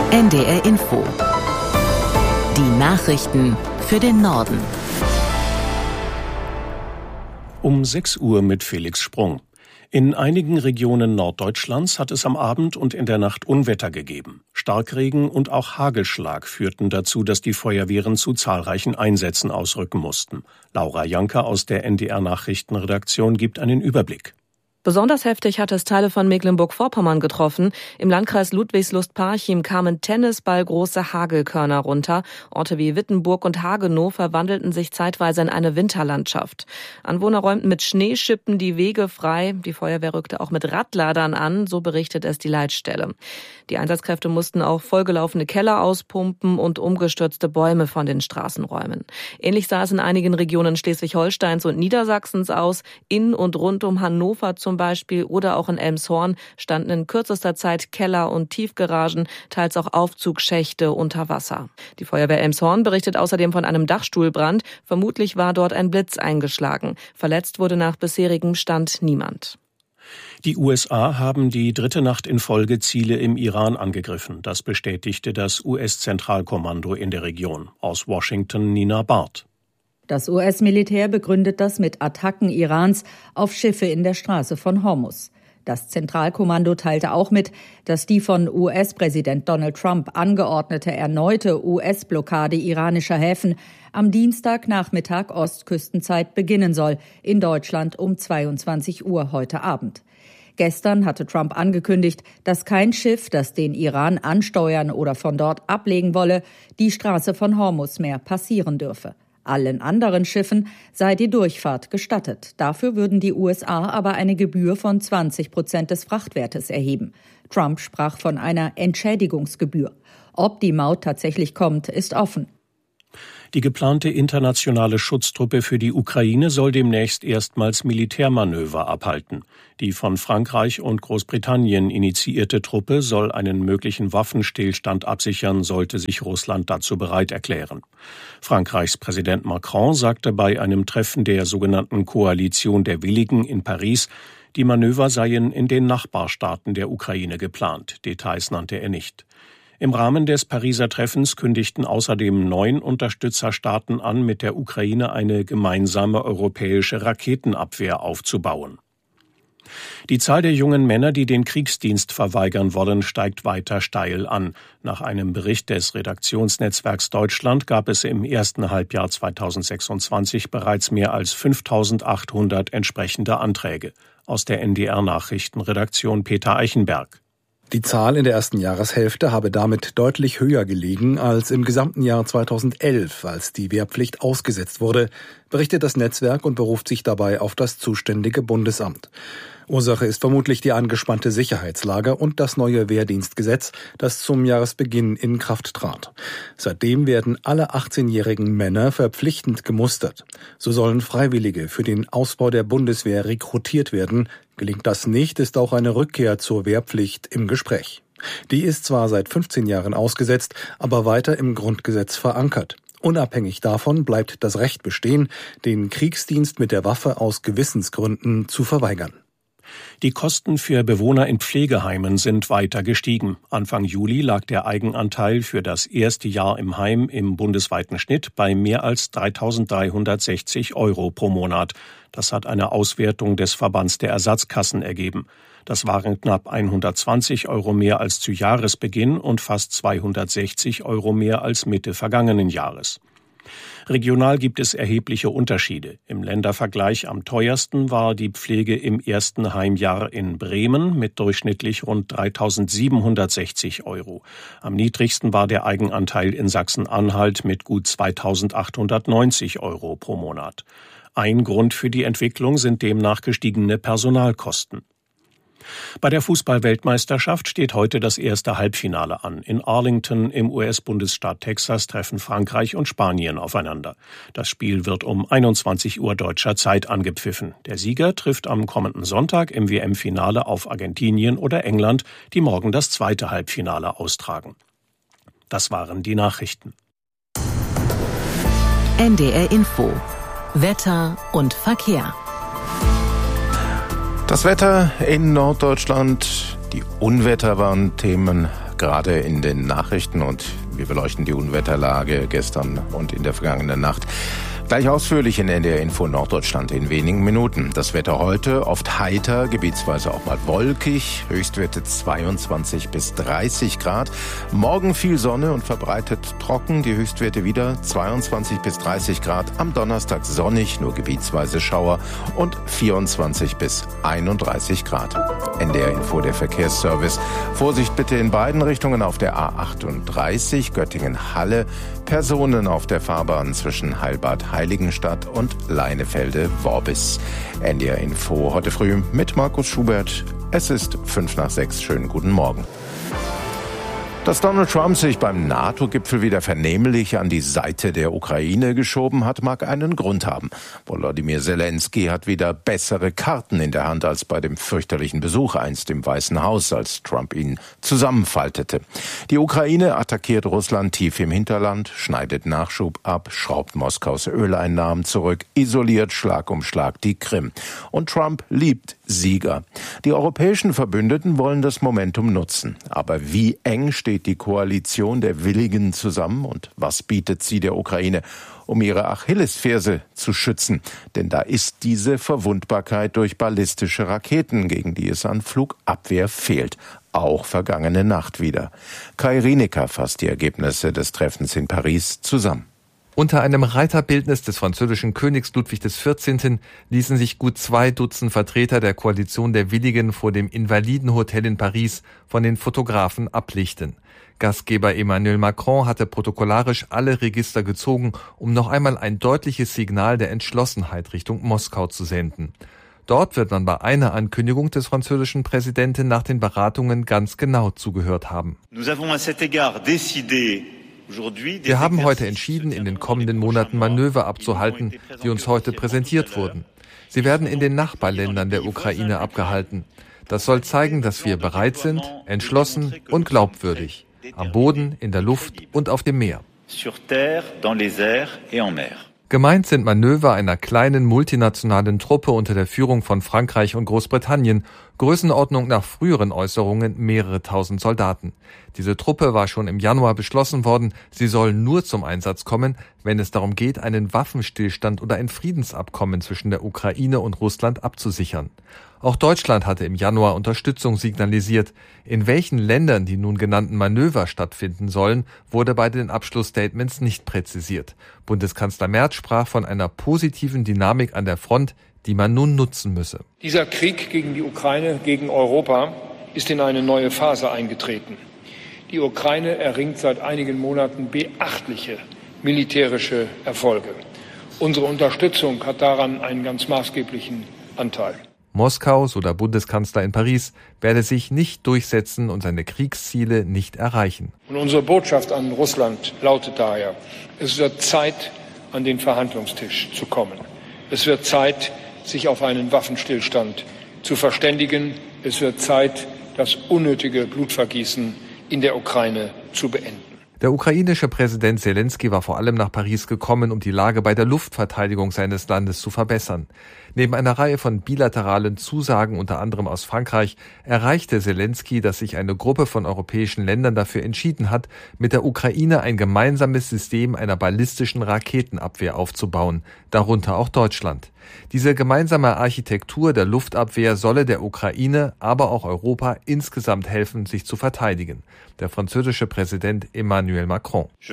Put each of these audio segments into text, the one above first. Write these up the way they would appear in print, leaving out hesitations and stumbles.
NDR Info. Die Nachrichten für den Norden. Um 6 Uhr mit Felix Sprung. In einigen Regionen Norddeutschlands hat es am Abend und in der Nacht Unwetter gegeben. Starkregen und auch Hagelschlag führten dazu, dass die Feuerwehren zu zahlreichen Einsätzen ausrücken mussten. Laura Janker aus der NDR Nachrichtenredaktion gibt einen Überblick. Besonders heftig hat es Teile von Mecklenburg-Vorpommern getroffen. Im Landkreis Ludwigslust-Parchim kamen tennisballgroße Hagelkörner runter. Orte wie Wittenburg und Hagenow verwandelten sich zeitweise in eine Winterlandschaft. Anwohner räumten mit Schneeschippen die Wege frei. Die Feuerwehr rückte auch mit Radladern an, so berichtet es die Leitstelle. Die Einsatzkräfte mussten auch vollgelaufene Keller auspumpen und umgestürzte Bäume von den Straßen räumen. Ähnlich sah es in einigen Regionen Schleswig-Holsteins und Niedersachsens aus. In und rund um Hannover zum Beispiel oder auch in Elmshorn standen in kürzester Zeit Keller und Tiefgaragen, teils auch Aufzugschächte unter Wasser. Die Feuerwehr Elmshorn berichtet außerdem von einem Dachstuhlbrand. Vermutlich war dort ein Blitz eingeschlagen. Verletzt wurde nach bisherigem Stand niemand. Die USA haben die 3. Nacht in Folge Ziele im Iran angegriffen. Das bestätigte das US-Zentralkommando in der Region. Aus Washington Nina Barth. Das US-Militär begründet das mit Attacken Irans auf Schiffe in der Straße von Hormuz. Das Zentralkommando teilte auch mit, dass die von US-Präsident Donald Trump angeordnete erneute US-Blockade iranischer Häfen am Dienstagnachmittag Ostküstenzeit beginnen soll, in Deutschland um 22 Uhr heute Abend. Gestern hatte Trump angekündigt, dass kein Schiff, das den Iran ansteuern oder von dort ablegen wolle, die Straße von Hormuz mehr passieren dürfe. Allen anderen Schiffen sei die Durchfahrt gestattet. Dafür würden die USA aber eine Gebühr von 20% des Frachtwertes erheben. Trump sprach von einer Entschädigungsgebühr. Ob die Maut tatsächlich kommt, ist offen. Die geplante internationale Schutztruppe für die Ukraine soll demnächst erstmals Militärmanöver abhalten. Die von Frankreich und Großbritannien initiierte Truppe soll einen möglichen Waffenstillstand absichern, sollte sich Russland dazu bereit erklären. Frankreichs Präsident Macron sagte bei einem Treffen der sogenannten Koalition der Willigen in Paris, die Manöver seien in den Nachbarstaaten der Ukraine geplant. Details nannte er nicht. Im Rahmen des Pariser Treffens kündigten außerdem 9 Unterstützerstaaten an, mit der Ukraine eine gemeinsame europäische Raketenabwehr aufzubauen. Die Zahl der jungen Männer, die den Kriegsdienst verweigern wollen, steigt weiter steil an. Nach einem Bericht des Redaktionsnetzwerks Deutschland gab es im ersten Halbjahr 2026 bereits mehr als 5.800 entsprechende Anträge. Aus der NDR Nachrichtenredaktion Peter Eichenberg. Die Zahl in der ersten Jahreshälfte habe damit deutlich höher gelegen als im gesamten Jahr 2011, als die Wehrpflicht ausgesetzt wurde, berichtet das Netzwerk und beruft sich dabei auf das zuständige Bundesamt. Ursache ist vermutlich die angespannte Sicherheitslage und das neue Wehrdienstgesetz, das zum Jahresbeginn in Kraft trat. Seitdem werden alle 18-jährigen Männer verpflichtend gemustert. So sollen Freiwillige für den Ausbau der Bundeswehr rekrutiert werden. Gelingt das nicht, ist auch eine Rückkehr zur Wehrpflicht im Gespräch. Die ist zwar seit 15 Jahren ausgesetzt, aber weiter im Grundgesetz verankert. Unabhängig davon bleibt das Recht bestehen, den Kriegsdienst mit der Waffe aus Gewissensgründen zu verweigern. Die Kosten für Bewohner in Pflegeheimen sind weiter gestiegen. Anfang Juli lag der Eigenanteil für das erste Jahr im Heim im bundesweiten Schnitt bei mehr als 3.360 € pro Monat. Das hat eine Auswertung des Verbands der Ersatzkassen ergeben. Das waren knapp 120 € mehr als zu Jahresbeginn und fast 260 € mehr als Mitte vergangenen Jahres. Regional gibt es erhebliche Unterschiede. Im Ländervergleich am teuersten war die Pflege im ersten Heimjahr in Bremen mit durchschnittlich rund 3.760 €. Am niedrigsten war der Eigenanteil in Sachsen-Anhalt mit gut 2.890 € pro Monat. Ein Grund für die Entwicklung sind demnach gestiegene Personalkosten. Bei der Fußball-Weltmeisterschaft steht heute das erste Halbfinale an. In Arlington im US-Bundesstaat Texas treffen Frankreich und Spanien aufeinander. Das Spiel wird um 21 Uhr deutscher Zeit angepfiffen. Der Sieger trifft am kommenden Sonntag im WM-Finale auf Argentinien oder England, die morgen das zweite Halbfinale austragen. Das waren die Nachrichten. NDR Info. Wetter und Verkehr. Das Wetter in Norddeutschland, die Unwetter waren Themen gerade in den Nachrichten und wir beleuchten die Unwetterlage gestern und in der vergangenen Nacht. Gleich ausführlich in NDR Info Norddeutschland in wenigen Minuten. Das Wetter heute oft heiter, gebietsweise auch mal wolkig, Höchstwerte 22 bis 30 Grad. Morgen viel Sonne und verbreitet trocken, die Höchstwerte wieder 22 bis 30 Grad. Am Donnerstag sonnig, nur gebietsweise Schauer und 24 bis 31 Grad. NDR Info, der Verkehrsservice. Vorsicht bitte in beiden Richtungen auf der A38 Göttingen-Halle. Personen auf der Fahrbahn zwischen Heilbad-Heiligenstadt und Leinefelde-Worbis. NDR Info heute früh mit Markus Schubert. Es ist 5:05. Schönen guten Morgen. Dass Donald Trump sich beim NATO-Gipfel wieder vernehmlich an die Seite der Ukraine geschoben hat, mag einen Grund haben. Volodymyr Zelensky hat wieder bessere Karten in der Hand als bei dem fürchterlichen Besuch einst im Weißen Haus, als Trump ihn zusammenfaltete. Die Ukraine attackiert Russland tief im Hinterland, schneidet Nachschub ab, schraubt Moskaus Öleinnahmen zurück, isoliert Schlag um Schlag die Krim. Und Trump liebt Sieger. Die europäischen Verbündeten wollen das Momentum nutzen. Aber wie eng steht die Koalition der Willigen zusammen und was bietet sie der Ukraine, um ihre Achillesferse zu schützen? Denn da ist diese Verwundbarkeit durch ballistische Raketen, gegen die es an Flugabwehr fehlt. Auch vergangene Nacht wieder. Kai Rienecker fasst die Ergebnisse des Treffens in Paris zusammen. Unter einem Reiterbildnis des französischen Königs Ludwig XIV. Ließen sich gut 2 Dutzend Vertreter der Koalition der Willigen vor dem Invalidenhotel in Paris von den Fotografen ablichten. Gastgeber Emmanuel Macron hatte protokollarisch alle Register gezogen, um noch einmal ein deutliches Signal der Entschlossenheit Richtung Moskau zu senden. Dort wird man bei einer Ankündigung des französischen Präsidenten nach den Beratungen ganz genau zugehört haben. Wir haben heute entschieden, in den kommenden Monaten Manöver abzuhalten, die uns heute präsentiert wurden. Sie werden in den Nachbarländern der Ukraine abgehalten. Das soll zeigen, dass wir bereit sind, entschlossen und glaubwürdig. Am Boden, in der Luft und auf dem Meer. Gemeint sind Manöver einer kleinen multinationalen Truppe unter der Führung von Frankreich und Großbritannien, Größenordnung nach früheren Äußerungen mehrere tausend Soldaten. Diese Truppe war schon im Januar beschlossen worden, sie soll nur zum Einsatz kommen, wenn es darum geht, einen Waffenstillstand oder ein Friedensabkommen zwischen der Ukraine und Russland abzusichern. Auch Deutschland hatte im Januar Unterstützung signalisiert. In welchen Ländern die nun genannten Manöver stattfinden sollen, wurde bei den Abschlussstatements nicht präzisiert. Bundeskanzler Merz sprach von einer positiven Dynamik an der Front, die man nun nutzen müsse. Dieser Krieg gegen die Ukraine, gegen Europa, ist in eine neue Phase eingetreten. Die Ukraine erringt seit einigen Monaten beachtliche militärische Erfolge. Unsere Unterstützung hat daran einen ganz maßgeblichen Anteil. Moskau, so der Bundeskanzler in Paris, werde sich nicht durchsetzen und seine Kriegsziele nicht erreichen. Und unsere Botschaft an Russland lautet daher: Es wird Zeit, an den Verhandlungstisch zu kommen. Es wird Zeit, sich auf einen Waffenstillstand zu verständigen. Es wird Zeit, das unnötige Blutvergießen in der Ukraine zu beenden. Der ukrainische Präsident Zelensky war vor allem nach Paris gekommen, um die Lage bei der Luftverteidigung seines Landes zu verbessern. Neben einer Reihe von bilateralen Zusagen, unter anderem aus Frankreich, erreichte Zelensky, dass sich eine Gruppe von europäischen Ländern dafür entschieden hat, mit der Ukraine ein gemeinsames System einer ballistischen Raketenabwehr aufzubauen, darunter auch Deutschland. Diese gemeinsame Architektur der Luftabwehr solle der Ukraine, aber auch Europa insgesamt helfen, sich zu verteidigen. Der französische Präsident Emmanuel Macron. Ich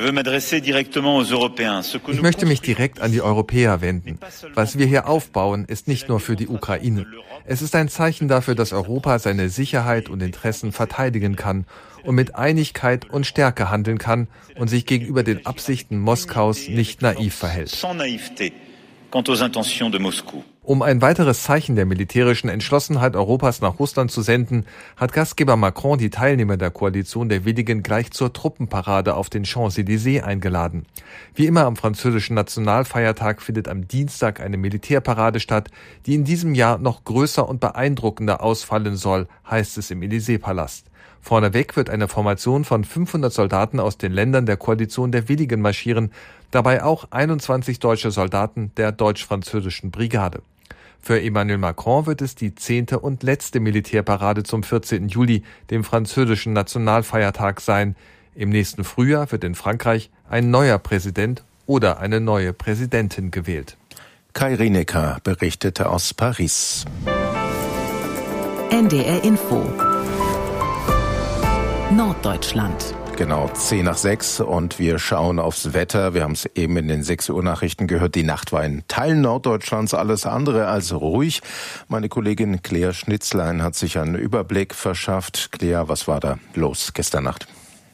möchte mich direkt an die Europäer wenden. Was wir hier aufbauen, ist nicht nur für die Ukraine. Es ist ein Zeichen dafür, dass Europa seine Sicherheit und Interessen verteidigen kann und mit Einigkeit und Stärke handeln kann und sich gegenüber den Absichten Moskaus nicht naiv verhält. Um ein weiteres Zeichen der militärischen Entschlossenheit Europas nach Russland zu senden, hat Gastgeber Macron die Teilnehmer der Koalition der Willigen gleich zur Truppenparade auf den Champs-Élysées eingeladen. Wie immer am französischen Nationalfeiertag findet am Dienstag eine Militärparade statt, die in diesem Jahr noch größer und beeindruckender ausfallen soll, heißt es im Élysée-Palast. Vorneweg wird eine Formation von 500 Soldaten aus den Ländern der Koalition der Willigen marschieren, dabei auch 21 deutsche Soldaten der deutsch-französischen Brigade. Für Emmanuel Macron wird es die 10. und letzte Militärparade zum 14. Juli, dem französischen Nationalfeiertag, sein. Im nächsten Frühjahr wird in Frankreich ein neuer Präsident oder eine neue Präsidentin gewählt. Kai Rinecker berichtete aus Paris. NDR Info Norddeutschland. Genau, 5:10 und wir schauen aufs Wetter. Wir haben es eben in den 6 Uhr Nachrichten gehört. Die Nacht war in Teilen Norddeutschlands alles andere als ruhig. Meine Kollegin Claire Schnitzlein hat sich einen Überblick verschafft. Claire, was war da los gestern Nacht?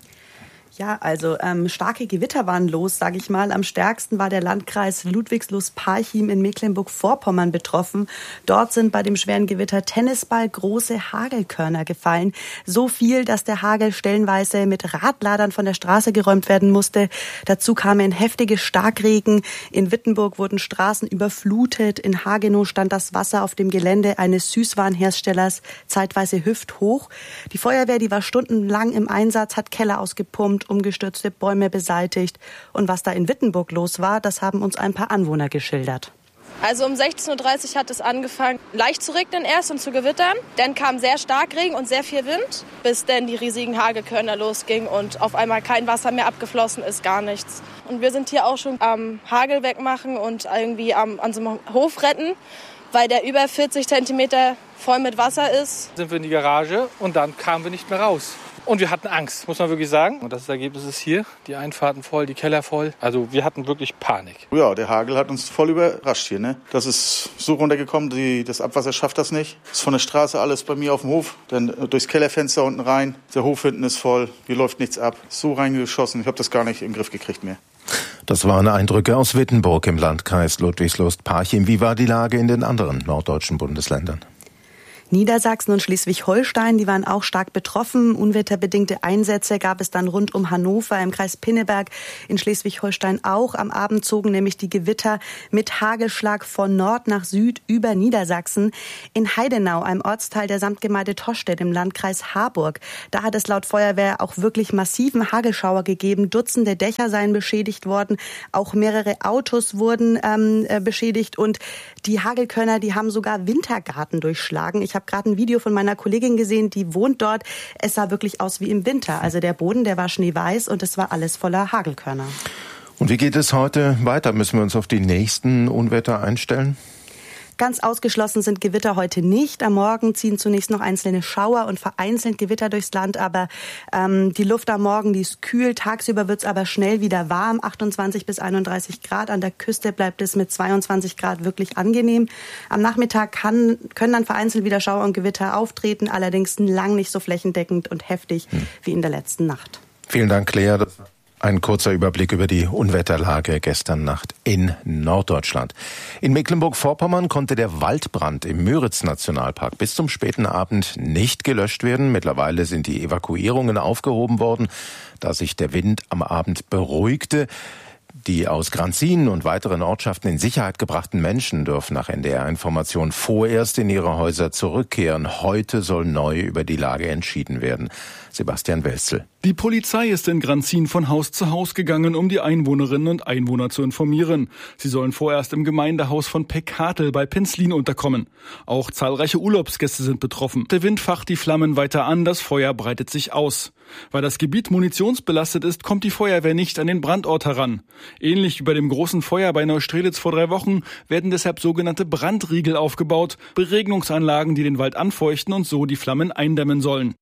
Ja, also starke Gewitter waren los, sage ich mal. Am stärksten war der Landkreis Ludwigslust-Parchim in Mecklenburg-Vorpommern betroffen. Dort sind bei dem schweren Gewitter Tennisball große Hagelkörner gefallen. So viel, dass der Hagel stellenweise mit Radladern von der Straße geräumt werden musste. Dazu kamen heftige Starkregen. In Wittenburg wurden Straßen überflutet. In Hagenow stand das Wasser auf dem Gelände eines Süßwarenherstellers zeitweise hüfthoch. Die Feuerwehr, die war stundenlang im Einsatz, hat Keller ausgepumpt, umgestürzte Bäume beseitigt. Und was da in Wittenburg los war, das haben uns ein paar Anwohner geschildert. Also um 16:30 Uhr hat es angefangen, leicht zu regnen erst und zu gewittern. Dann kam sehr Starkregen und sehr viel Wind, bis dann die riesigen Hagelkörner losgingen und auf einmal kein Wasser mehr abgeflossen ist, gar nichts. Und wir sind hier auch schon am Hagel wegmachen und irgendwie an so einem Hof retten, weil der über 40 Zentimeter voll mit Wasser ist. Sind wir in die Garage und dann kamen wir nicht mehr raus. Und wir hatten Angst, muss man wirklich sagen. Und das Ergebnis ist hier. Die Einfahrten voll, die Keller voll. Also wir hatten wirklich Panik. Ja, der Hagel hat uns voll überrascht hier. Ne? Das ist so runtergekommen, das Abwasser schafft das nicht. Das ist von der Straße alles bei mir auf dem Hof. Dann durchs Kellerfenster unten rein. Der Hof hinten ist voll, hier läuft nichts ab. So reingeschossen, ich habe das gar nicht in den Griff gekriegt mehr. Das waren Eindrücke aus Wittenburg im Landkreis Ludwigslust-Parchim. Wie war die Lage in den anderen norddeutschen Bundesländern? Niedersachsen und Schleswig-Holstein, die waren auch stark betroffen. Unwetterbedingte Einsätze gab es dann rund um Hannover, im Kreis Pinneberg, in Schleswig-Holstein auch. Am Abend zogen nämlich die Gewitter mit Hagelschlag von Nord nach Süd über Niedersachsen. In Heidenau, einem Ortsteil der Samtgemeinde Tostedt im Landkreis Harburg, da hat es laut Feuerwehr auch wirklich massiven Hagelschauer gegeben. Dutzende Dächer seien beschädigt worden, auch mehrere Autos wurden beschädigt und die Hagelkörner, die haben sogar Wintergarten durchschlagen. Ich habe gerade ein Video von meiner Kollegin gesehen, die wohnt dort. Es sah wirklich aus wie im Winter. Also der Boden, der war schneeweiß und es war alles voller Hagelkörner. Und wie geht es heute weiter? Müssen wir uns auf die nächsten Unwetter einstellen? Ganz ausgeschlossen sind Gewitter heute nicht. Am Morgen ziehen zunächst noch einzelne Schauer und vereinzelt Gewitter durchs Land. Aber die Luft am Morgen, die ist kühl. Tagsüber wird es aber schnell wieder warm. 28 bis 31 Grad. An der Küste bleibt es mit 22 Grad wirklich angenehm. Am Nachmittag können dann vereinzelt wieder Schauer und Gewitter auftreten. Allerdings lang nicht so flächendeckend und heftig wie in der letzten Nacht. Vielen Dank, Claire. Ein kurzer Überblick über die Unwetterlage gestern Nacht in Norddeutschland. In Mecklenburg-Vorpommern konnte der Waldbrand im Müritz-Nationalpark bis zum späten Abend nicht gelöscht werden. Mittlerweile sind die Evakuierungen aufgehoben worden, da sich der Wind am Abend beruhigte. Die aus Granzin und weiteren Ortschaften in Sicherheit gebrachten Menschen dürfen nach NDR-Information vorerst in ihre Häuser zurückkehren. Heute soll neu über die Lage entschieden werden. Sebastian Welzel. Die Polizei ist in Granzin von Haus zu Haus gegangen, um die Einwohnerinnen und Einwohner zu informieren. Sie sollen vorerst im Gemeindehaus von Peckatel bei Penzlin unterkommen. Auch zahlreiche Urlaubsgäste sind betroffen. Der Wind facht die Flammen weiter an, das Feuer breitet sich aus. Weil das Gebiet munitionsbelastet ist, kommt die Feuerwehr nicht an den Brandort heran. Ähnlich wie bei dem großen Feuer bei Neustrelitz vor 3 Wochen werden deshalb sogenannte Brandriegel aufgebaut, Beregnungsanlagen, die den Wald anfeuchten und so die Flammen eindämmen sollen.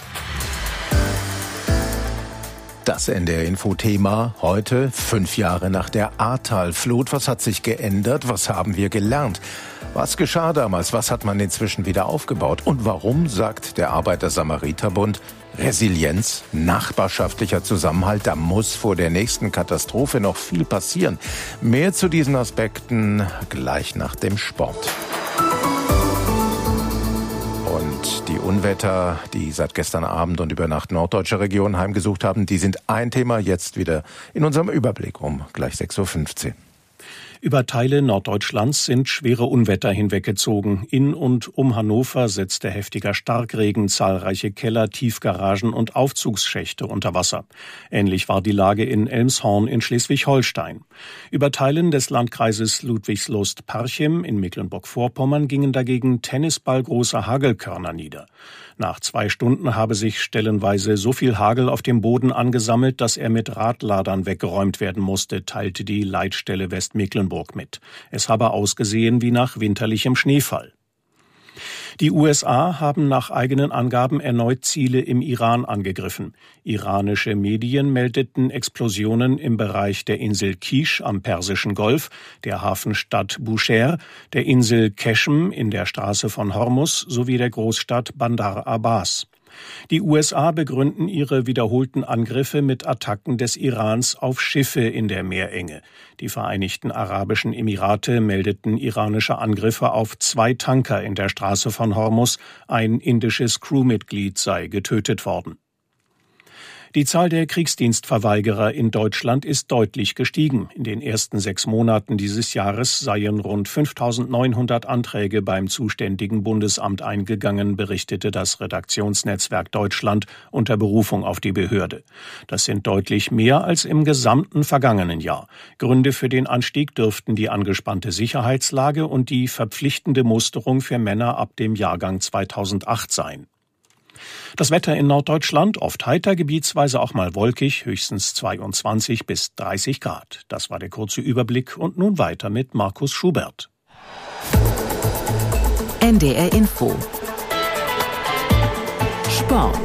Das NDR-Info-Thema heute, 5 Jahre nach der Ahrtal-Flut. Was hat sich geändert? Was haben wir gelernt? Was geschah damals? Was hat man inzwischen wieder aufgebaut? Und warum sagt der Arbeiter-Samariter-Bund, Resilienz, nachbarschaftlicher Zusammenhalt, da muss vor der nächsten Katastrophe noch viel passieren. Mehr zu diesen Aspekten gleich nach dem Sport. Und die Unwetter, die seit gestern Abend und über Nacht norddeutsche Regionen heimgesucht haben, die sind ein Thema jetzt wieder in unserem Überblick um gleich 6:15 Uhr. Über Teile Norddeutschlands sind schwere Unwetter hinweggezogen. In und um Hannover setzte heftiger Starkregen zahlreiche Keller, Tiefgaragen und Aufzugsschächte unter Wasser. Ähnlich war die Lage in Elmshorn in Schleswig-Holstein. Über Teilen des Landkreises Ludwigslust-Parchim in Mecklenburg-Vorpommern gingen dagegen tennisballgroße Hagelkörner nieder. Nach 2 Stunden habe sich stellenweise so viel Hagel auf dem Boden angesammelt, dass er mit Radladern weggeräumt werden musste, teilte die Leitstelle Westmecklenburg mit. Es habe ausgesehen wie nach winterlichem Schneefall. Die USA haben nach eigenen Angaben erneut Ziele im Iran angegriffen. Iranische Medien meldeten Explosionen im Bereich der Insel Kish am Persischen Golf, der Hafenstadt Bushehr, der Insel Keshem in der Straße von Hormuz sowie der Großstadt Bandar Abbas. Die USA begründen ihre wiederholten Angriffe mit Attacken des Irans auf Schiffe in der Meerenge. Die Vereinigten Arabischen Emirate meldeten iranische Angriffe auf 2 Tanker in der Straße von Hormuz. Ein indisches Crewmitglied sei getötet worden. Die Zahl der Kriegsdienstverweigerer in Deutschland ist deutlich gestiegen. In den ersten 6 Monaten dieses Jahres seien rund 5.900 Anträge beim zuständigen Bundesamt eingegangen, berichtete das Redaktionsnetzwerk Deutschland unter Berufung auf die Behörde. Das sind deutlich mehr als im gesamten vergangenen Jahr. Gründe für den Anstieg dürften die angespannte Sicherheitslage und die verpflichtende Musterung für Männer ab dem Jahrgang 2008 sein. Das Wetter in Norddeutschland oft heiter, gebietsweise auch mal wolkig, höchstens 22 bis 30 Grad. Das war der kurze Überblick und nun weiter mit Markus Schubert. NDR Info. Sport.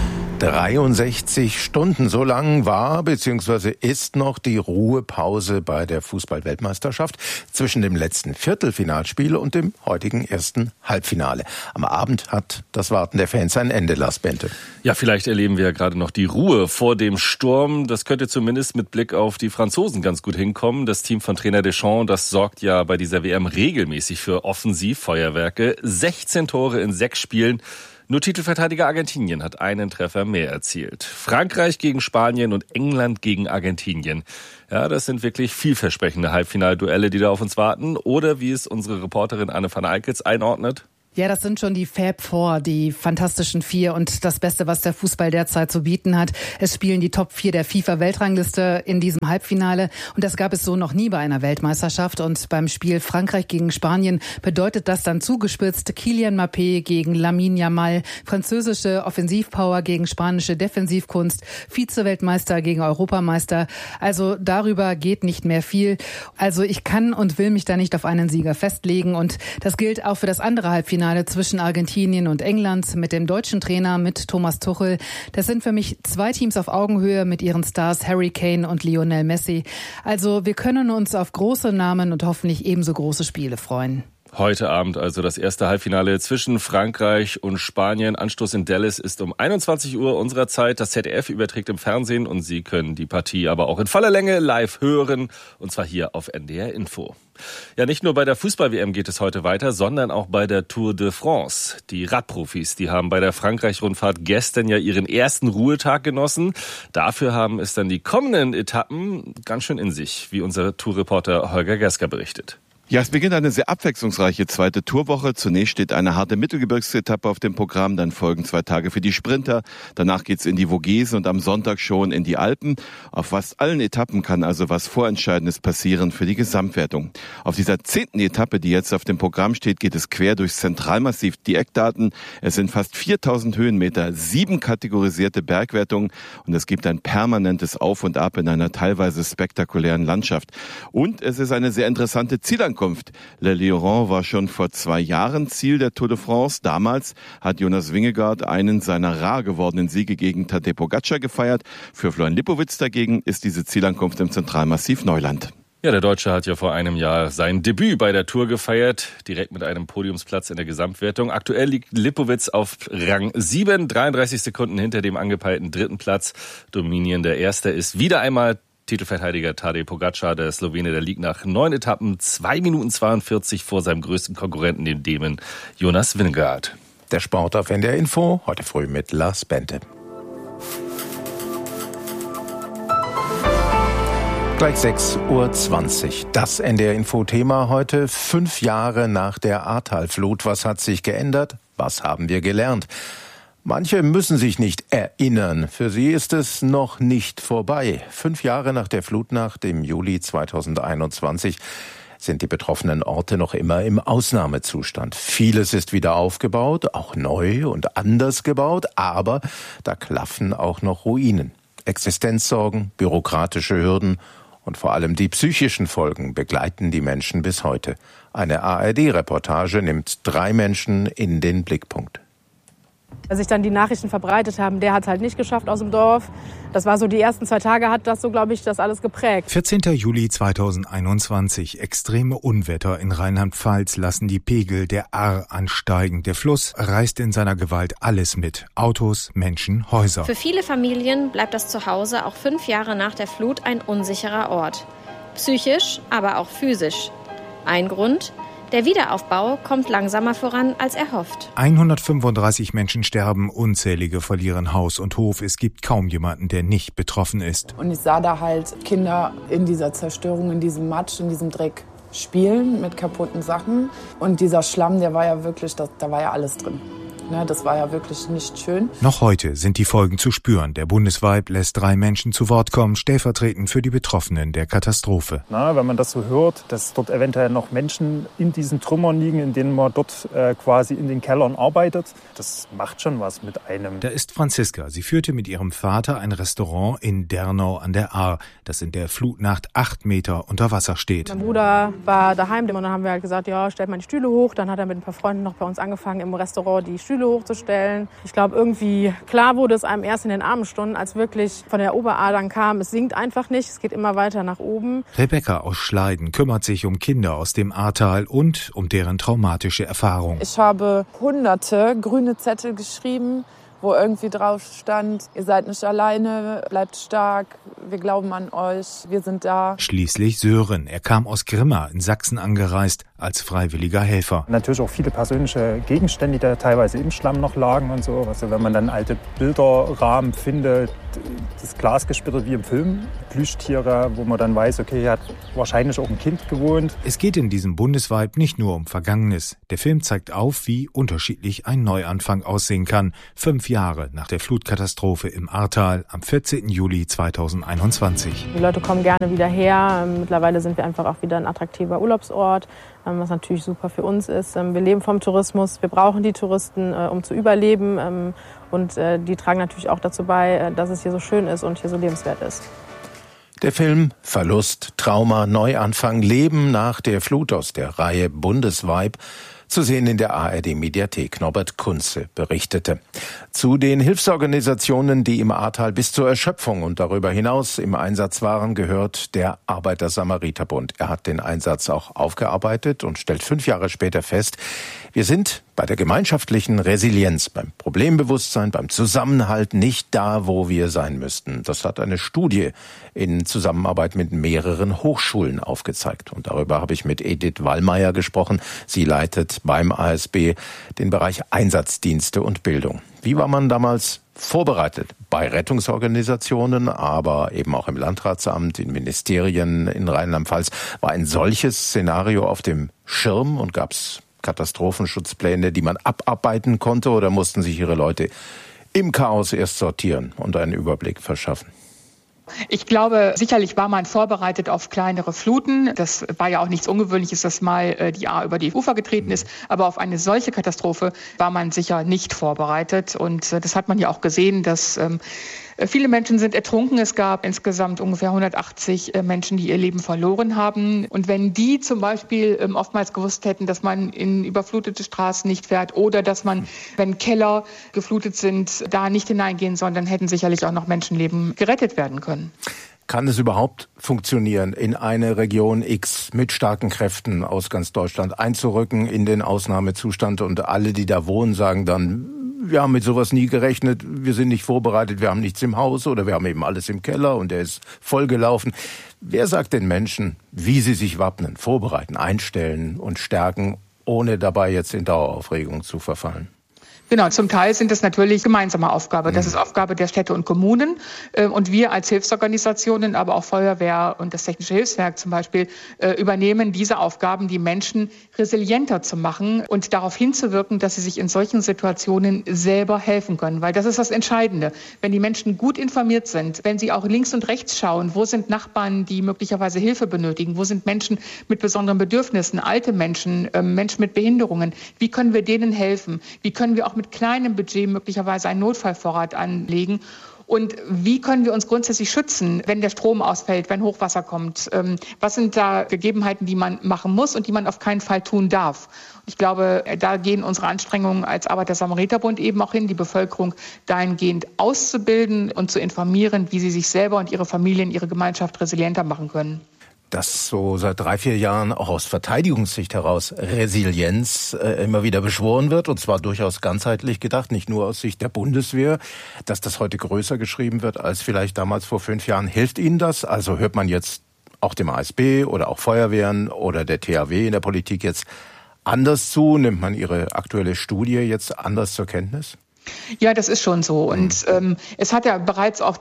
63 Stunden, so lang war bzw. ist noch die Ruhepause bei der Fußball-Weltmeisterschaft zwischen dem letzten Viertelfinalspiel und dem heutigen ersten Halbfinale. Am Abend hat das Warten der Fans ein Ende, Lars Bente. Ja, vielleicht erleben wir ja gerade noch die Ruhe vor dem Sturm. Das könnte zumindest mit Blick auf die Franzosen ganz gut hinkommen. Das Team von Trainer Deschamps, das sorgt ja bei dieser WM regelmäßig für Offensivfeuerwerke. 16 Tore in 6 Spielen. Nur Titelverteidiger Argentinien hat einen Treffer mehr erzielt. Frankreich gegen Spanien und England gegen Argentinien. Ja, das sind wirklich vielversprechende Halbfinalduelle, die da auf uns warten. Oder wie es unsere Reporterin Anne van Eickels einordnet. Ja, das sind schon die Fab Four, die fantastischen 4 und das Beste, was der Fußball derzeit zu bieten hat. Es spielen die Top 4 der FIFA-Weltrangliste in diesem Halbfinale und das gab es so noch nie bei einer Weltmeisterschaft. Und beim Spiel Frankreich gegen Spanien bedeutet das dann zugespitzt Kylian Mbappé gegen Lamine Yamal, französische Offensivpower gegen spanische Defensivkunst, Vize-Weltmeister gegen Europameister. Also darüber geht nicht mehr viel. Also ich kann und will mich da nicht auf einen Sieger festlegen und das gilt auch für das andere Halbfinale zwischen Argentinien und England mit dem deutschen Trainer, mit Thomas Tuchel. Das sind für mich 2 Teams auf Augenhöhe mit ihren Stars Harry Kane und Lionel Messi. Also wir können uns auf große Namen und hoffentlich ebenso große Spiele freuen. Heute Abend also das erste Halbfinale zwischen Frankreich und Spanien. Anstoß in Dallas ist um 21 Uhr unserer Zeit. Das ZDF überträgt im Fernsehen und Sie können die Partie aber auch in voller Länge live hören. Und zwar hier auf NDR Info. Ja, nicht nur bei der Fußball-WM geht es heute weiter, sondern auch bei der Tour de France. Die Radprofis, die haben bei der Frankreich-Rundfahrt gestern ja ihren ersten Ruhetag genossen. Dafür haben es dann die kommenden Etappen ganz schön in sich, wie unser Tourreporter Holger Gersker berichtet. Ja, es beginnt eine sehr abwechslungsreiche zweite Tourwoche. Zunächst steht eine harte Mittelgebirgsetappe auf dem Programm, dann folgen 2 Tage für die Sprinter. Danach geht's in die Vogesen und am Sonntag schon in die Alpen. Auf fast allen Etappen kann also was Vorentscheidendes passieren für die Gesamtwertung. Auf dieser 10. Etappe, die jetzt auf dem Programm steht, geht es quer durchs Zentralmassiv. Die Eckdaten, es sind fast 4.000 Höhenmeter, 7 kategorisierte Bergwertungen und es gibt ein permanentes Auf und Ab in einer teilweise spektakulären Landschaft. Und es ist eine sehr interessante Zielankunft. Le Lion war schon vor 2 Jahren Ziel der Tour de France. Damals hat Jonas Vingegaard einen seiner rar gewordenen Siege gegen Tadej Pogačar gefeiert. Für Florian Lipowitz dagegen ist diese Zielankunft im Zentralmassiv Neuland. Ja, der Deutsche hat ja vor einem Jahr sein Debüt bei der Tour gefeiert, direkt mit einem Podiumsplatz in der Gesamtwertung. Aktuell liegt Lipowitz auf Rang 7, 33 Sekunden hinter dem angepeilten 3. Platz. Dominierender Erster ist wieder einmal Titelverteidiger Tadej Pogačar, der Slowene, der liegt nach 9 Etappen 2 Minuten 42 vor seinem größten Konkurrenten, dem Dänen Jonas Vingegaard. Der Sport auf NDR Info, heute früh mit Lars Bente. Gleich 6:20 Uhr. Das NDR-Info-Thema heute. 5 Jahre nach der Ahrtal-Flut. Was hat sich geändert? Was haben wir gelernt? Manche müssen sich nicht erinnern. Für sie ist es noch nicht vorbei. 5 Jahre nach der Flutnacht im Juli 2021 sind die betroffenen Orte noch immer im Ausnahmezustand. Vieles ist wieder aufgebaut, auch neu und anders gebaut, aber da klaffen auch noch Ruinen. Existenzsorgen, bürokratische Hürden und vor allem die psychischen Folgen begleiten die Menschen bis heute. Eine ARD-Reportage nimmt 3 Menschen in den Blickpunkt. Als sich dann die Nachrichten verbreitet haben, der hat es halt nicht geschafft aus dem Dorf. Das war so, die ersten 2 Tage hat das so, glaube ich, das alles geprägt. 14. Juli 2021. Extreme Unwetter in Rheinland-Pfalz lassen die Pegel der Ahr ansteigen. Der Fluss reißt in seiner Gewalt alles mit. Autos, Menschen, Häuser. Für viele Familien bleibt das Zuhause auch 5 Jahre nach der Flut ein unsicherer Ort. Psychisch, aber auch physisch. Ein Grund: der Wiederaufbau kommt langsamer voran als erhofft. 135 Menschen sterben, unzählige verlieren Haus und Hof. Es gibt kaum jemanden, der nicht betroffen ist. Und ich sah da halt Kinder in dieser Zerstörung, in diesem Matsch, in diesem Dreck spielen mit kaputten Sachen. Und dieser Schlamm, der war ja wirklich, da war ja alles drin. Das war ja wirklich nicht schön. Noch heute sind die Folgen zu spüren. Der Bundesweib lässt 3 Menschen zu Wort kommen, stellvertretend für die Betroffenen der Katastrophe. Wenn man das so hört, dass dort eventuell noch Menschen in diesen Trümmern liegen, in denen man dort quasi in den Kellern arbeitet, das macht schon was mit einem. Da ist Franziska. Sie führte mit ihrem Vater ein Restaurant in Dernau an der Ahr, das in der Flutnacht 8 Meter unter Wasser steht. Mein Bruder war daheim und dann haben wir halt gesagt, ja, stellt mal die Stühle hoch. Dann hat er mit ein paar Freunden noch bei uns angefangen, im Restaurant die Stühle hochzustellen. Ich glaube, irgendwie klar wurde es einem erst in den Abendstunden, als wirklich von der Oberahr dann kam, es sinkt einfach nicht, es geht immer weiter nach oben. Rebecca aus Schleiden kümmert sich um Kinder aus dem Ahrtal und um deren traumatische Erfahrung. Ich habe hunderte grüne Zettel geschrieben, wo irgendwie drauf stand: Ihr seid nicht alleine, bleibt stark, wir glauben an euch, wir sind da. Schließlich Sören. Er kam aus Grimma in Sachsen angereist als freiwilliger Helfer. Natürlich auch viele persönliche Gegenstände, die da teilweise im Schlamm noch lagen und so. Also wenn man dann alte Bilderrahmen findet, das Glas gesplittert wie im Film, Plüschtiere, wo man dann weiß, okay, hier hat wahrscheinlich auch ein Kind gewohnt. Es geht in diesem Bundesweib nicht nur um Vergangenes. Der Film zeigt auf, wie unterschiedlich ein Neuanfang aussehen kann. 5 Jahre nach der Flutkatastrophe im Ahrtal am 14. Juli 2021. Die Leute kommen gerne wieder her. Mittlerweile sind wir einfach auch wieder ein attraktiver Urlaubsort, was natürlich super für uns ist. Wir leben vom Tourismus, wir brauchen die Touristen, um zu überleben. Und die tragen natürlich auch dazu bei, dass es hier so schön ist und hier so lebenswert ist. Der Film Verlust, Trauma, Neuanfang, Leben nach der Flut aus der Reihe Bundesweib, zu sehen in der ARD-Mediathek. Norbert Kunze berichtete. Zu den Hilfsorganisationen, die im Ahrtal bis zur Erschöpfung und darüber hinaus im Einsatz waren, gehört der Arbeiter-Samariter-Bund. Er hat den Einsatz auch aufgearbeitet und stellt 5 Jahre später fest: Wir sind bei der gemeinschaftlichen Resilienz, beim Problembewusstsein, beim Zusammenhalt nicht da, wo wir sein müssten. Das hat eine Studie in Zusammenarbeit mit mehreren Hochschulen aufgezeigt. Und darüber habe ich mit Edith Wallmeier gesprochen. Sie leitet beim ASB den Bereich Einsatzdienste und Bildung. Wie war man damals vorbereitet? Bei Rettungsorganisationen, aber eben auch im Landratsamt, in Ministerien in Rheinland-Pfalz. War ein solches Szenario auf dem Schirm und gab es Katastrophenschutzpläne, die man abarbeiten konnte, oder mussten sich Ihre Leute im Chaos erst sortieren und einen Überblick verschaffen? Ich glaube, sicherlich war man vorbereitet auf kleinere Fluten. Das war ja auch nichts Ungewöhnliches, dass mal die Ahr über die Ufer getreten ist. Aber auf eine solche Katastrophe war man sicher nicht vorbereitet. Und das hat man ja auch gesehen, dass viele Menschen sind ertrunken. Es gab insgesamt ungefähr 180 Menschen, die ihr Leben verloren haben. Und wenn die zum Beispiel oftmals gewusst hätten, dass man in überflutete Straßen nicht fährt oder dass man, wenn Keller geflutet sind, da nicht hineingehen soll, dann hätten sicherlich auch noch Menschenleben gerettet werden können. Kann es überhaupt funktionieren, in eine Region X mit starken Kräften aus ganz Deutschland einzurücken in den Ausnahmezustand, und alle, die da wohnen, sagen dann: Wir haben mit sowas nie gerechnet, wir sind nicht vorbereitet, wir haben nichts im Haus oder wir haben eben alles im Keller und der ist vollgelaufen. Wer sagt den Menschen, wie sie sich wappnen, vorbereiten, einstellen und stärken, ohne dabei jetzt in Daueraufregung zu verfallen? Genau, zum Teil sind es natürlich gemeinsame Aufgaben. Das ist Aufgabe der Städte und Kommunen. Und wir als Hilfsorganisationen, aber auch Feuerwehr und das Technische Hilfswerk zum Beispiel, übernehmen diese Aufgaben, die Menschen resilienter zu machen und darauf hinzuwirken, dass sie sich in solchen Situationen selber helfen können. Weil das ist das Entscheidende. Wenn die Menschen gut informiert sind, wenn sie auch links und rechts schauen, wo sind Nachbarn, die möglicherweise Hilfe benötigen, wo sind Menschen mit besonderen Bedürfnissen, alte Menschen, Menschen mit Behinderungen, wie können wir denen helfen? Wie können wir auch mit kleinem Budget möglicherweise einen Notfallvorrat anlegen? Und wie können wir uns grundsätzlich schützen, wenn der Strom ausfällt, wenn Hochwasser kommt? Was sind da Gegebenheiten, die man machen muss und die man auf keinen Fall tun darf? Ich glaube, da gehen unsere Anstrengungen als Arbeiter-Samariter-Bund eben auch hin, die Bevölkerung dahingehend auszubilden und zu informieren, wie sie sich selber und ihre Familien, ihre Gemeinschaft resilienter machen können. Dass so seit 3-4 Jahren auch aus Verteidigungssicht heraus Resilienz immer wieder beschworen wird, und zwar durchaus ganzheitlich gedacht, nicht nur aus Sicht der Bundeswehr, dass das heute größer geschrieben wird als vielleicht damals vor 5 Jahren. Hilft Ihnen das? Also hört man jetzt auch dem ASB oder auch Feuerwehren oder der THW in der Politik jetzt anders zu? Nimmt man Ihre aktuelle Studie jetzt anders zur Kenntnis? Ja, das ist schon so. Und es hat ja bereits auch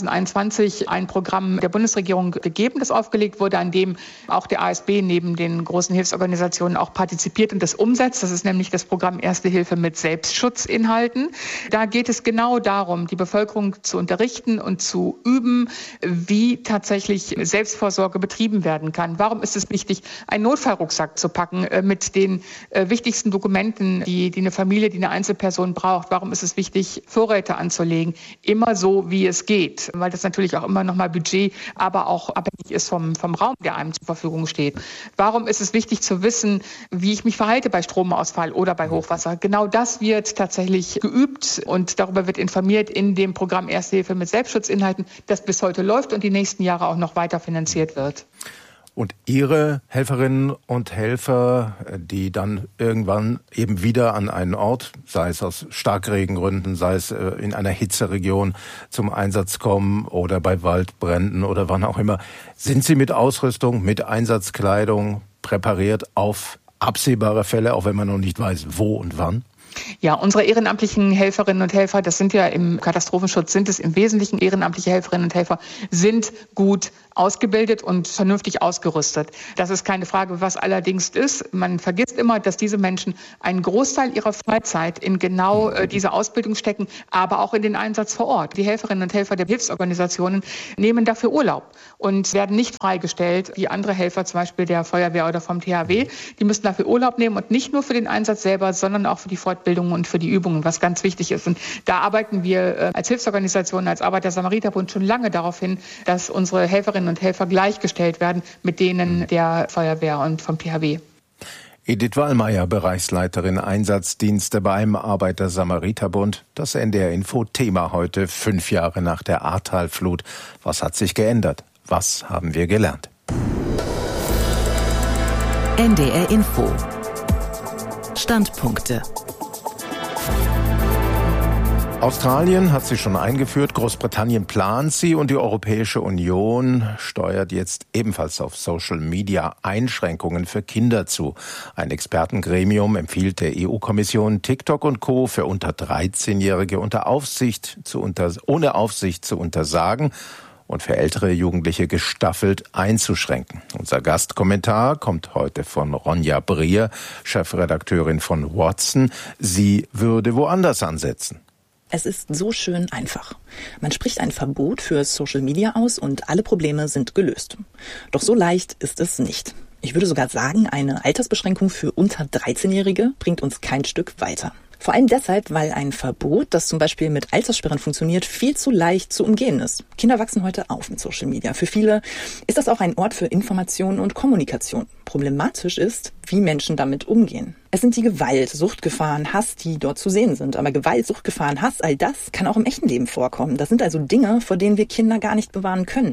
2021 ein Programm der Bundesregierung gegeben, das aufgelegt wurde, an dem auch der ASB neben den großen Hilfsorganisationen auch partizipiert und das umsetzt. Das ist nämlich das Programm Erste Hilfe mit Selbstschutzinhalten. Da geht es genau darum, die Bevölkerung zu unterrichten und zu üben, wie tatsächlich Selbstvorsorge betrieben werden kann. Warum ist es wichtig, einen Notfallrucksack zu packen mit den wichtigsten Dokumenten, die eine Familie, die eine Einzelperson braucht? Warum ist es wichtig, Vorräte anzulegen, immer so, wie es geht, weil das natürlich auch immer nochmal Budget, aber auch abhängig ist vom Raum, der einem zur Verfügung steht. Warum ist es wichtig zu wissen, wie ich mich verhalte bei Stromausfall oder bei Hochwasser? Genau das wird tatsächlich geübt und darüber wird informiert in dem Programm Erste Hilfe mit Selbstschutzinhalten, das bis heute läuft und die nächsten Jahre auch noch weiter finanziert wird. Und Ihre Helferinnen und Helfer, die dann irgendwann eben wieder an einen Ort, sei es aus Starkregengründen, sei es in einer Hitzeregion zum Einsatz kommen oder bei Waldbränden oder wann auch immer, sind Sie mit Ausrüstung, mit Einsatzkleidung präpariert auf absehbare Fälle, auch wenn man noch nicht weiß, wo und wann? Ja, unsere ehrenamtlichen Helferinnen und Helfer, das sind ja im Katastrophenschutz, sind es im Wesentlichen ehrenamtliche Helferinnen und Helfer, sind gut ausgebildet und vernünftig ausgerüstet. Das ist keine Frage. Was allerdings ist, man vergisst immer, dass diese Menschen einen Großteil ihrer Freizeit in genau diese Ausbildung stecken, aber auch in den Einsatz vor Ort. Die Helferinnen und Helfer der Hilfsorganisationen nehmen dafür Urlaub und werden nicht freigestellt, wie andere Helfer, zum Beispiel der Feuerwehr oder vom THW. Die müssen dafür Urlaub nehmen und nicht nur für den Einsatz selber, sondern auch für die Fortbildung und für die Übungen, was ganz wichtig ist. Und da arbeiten wir als Hilfsorganisation, als Arbeiter-Samariter-Bund schon lange darauf hin, dass unsere Helferinnen und Helfer gleichgestellt werden mit denen der Feuerwehr und vom THW. Edith Wallmeier, Bereichsleiterin Einsatzdienste beim Arbeiter-Samariter-Bund. Das NDR-Info-Thema heute, 5 Jahre nach der Ahrtalflut. Was hat sich geändert? Was haben wir gelernt? NDR-Info. Standpunkte. Australien hat sie schon eingeführt, Großbritannien plant sie und die Europäische Union steuert jetzt ebenfalls auf Social-Media-Einschränkungen für Kinder zu. Ein Expertengremium empfiehlt der EU-Kommission, TikTok und Co. für unter 13-Jährige ohne Aufsicht zu untersagen und für ältere Jugendliche gestaffelt einzuschränken. Unser Gastkommentar kommt heute von Ronja Brier, Chefredakteurin von Watson. Sie würde woanders ansetzen. Es ist so schön einfach. Man spricht ein Verbot für Social Media aus und alle Probleme sind gelöst. Doch so leicht ist es nicht. Ich würde sogar sagen, eine Altersbeschränkung für unter 13-Jährige bringt uns kein Stück weiter. Vor allem deshalb, weil ein Verbot, das zum Beispiel mit Alterssperren funktioniert, viel zu leicht zu umgehen ist. Kinder wachsen heute auf mit Social Media. Für viele ist das auch ein Ort für Information und Kommunikation. Problematisch ist, wie Menschen damit umgehen. Es sind die Gewalt, Suchtgefahren, Hass, die dort zu sehen sind. Aber Gewalt, Suchtgefahren, Hass, all das kann auch im echten Leben vorkommen. Das sind also Dinge, vor denen wir Kinder gar nicht bewahren können.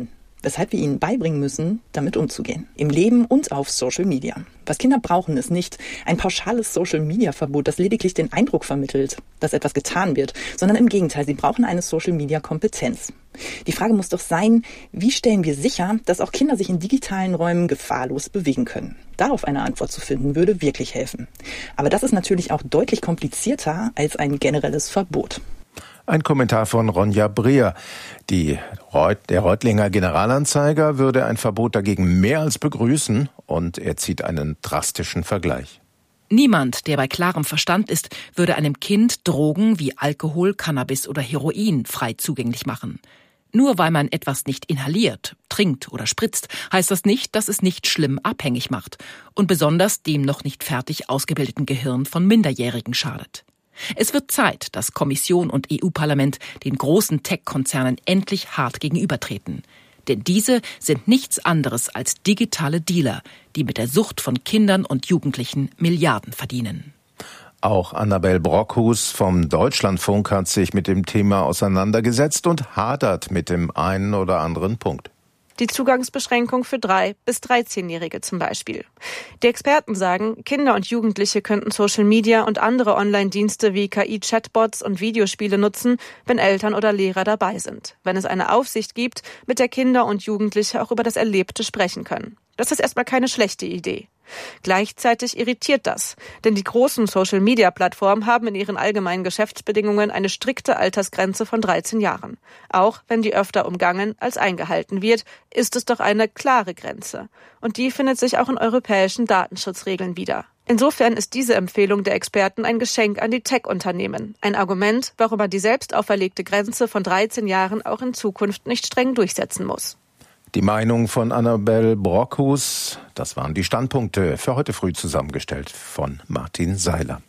weshalb wir ihnen beibringen müssen, damit umzugehen. Im Leben und auf Social Media. Was Kinder brauchen, ist nicht ein pauschales Social-Media-Verbot, das lediglich den Eindruck vermittelt, dass etwas getan wird, sondern im Gegenteil, sie brauchen eine Social-Media-Kompetenz. Die Frage muss doch sein, wie stellen wir sicher, dass auch Kinder sich in digitalen Räumen gefahrlos bewegen können? Darauf eine Antwort zu finden, würde wirklich helfen. Aber das ist natürlich auch deutlich komplizierter als ein generelles Verbot. Ein Kommentar von Ronja Breer. Der Reutlinger Generalanzeiger würde ein Verbot dagegen mehr als begrüßen und er zieht einen drastischen Vergleich. Niemand, der bei klarem Verstand ist, würde einem Kind Drogen wie Alkohol, Cannabis oder Heroin frei zugänglich machen. Nur weil man etwas nicht inhaliert, trinkt oder spritzt, heißt das nicht, dass es nicht schlimm abhängig macht und besonders dem noch nicht fertig ausgebildeten Gehirn von Minderjährigen schadet. Es wird Zeit, dass Kommission und EU-Parlament den großen Tech-Konzernen endlich hart gegenübertreten. Denn diese sind nichts anderes als digitale Dealer, die mit der Sucht von Kindern und Jugendlichen Milliarden verdienen. Auch Annabel Brockhus vom Deutschlandfunk hat sich mit dem Thema auseinandergesetzt und hadert mit dem einen oder anderen Punkt. Die Zugangsbeschränkung für 3- bis 13-Jährige zum Beispiel. Die Experten sagen, Kinder und Jugendliche könnten Social Media und andere Online-Dienste wie KI-Chatbots und Videospiele nutzen, wenn Eltern oder Lehrer dabei sind. Wenn es eine Aufsicht gibt, mit der Kinder und Jugendliche auch über das Erlebte sprechen können. Das ist erstmal keine schlechte Idee. Gleichzeitig irritiert das, denn die großen Social-Media-Plattformen haben in ihren allgemeinen Geschäftsbedingungen eine strikte Altersgrenze von 13 Jahren. Auch wenn die öfter umgangen als eingehalten wird, ist es doch eine klare Grenze. Und die findet sich auch in europäischen Datenschutzregeln wieder. Insofern ist diese Empfehlung der Experten ein Geschenk an die Tech-Unternehmen. Ein Argument, warum man die selbst auferlegte Grenze von 13 Jahren auch in Zukunft nicht streng durchsetzen muss. Die Meinung von Annabel Brockhus, das waren die Standpunkte für heute früh zusammengestellt von Martin Seiler.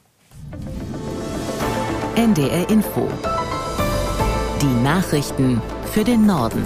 NDR Info. Die Nachrichten für den Norden.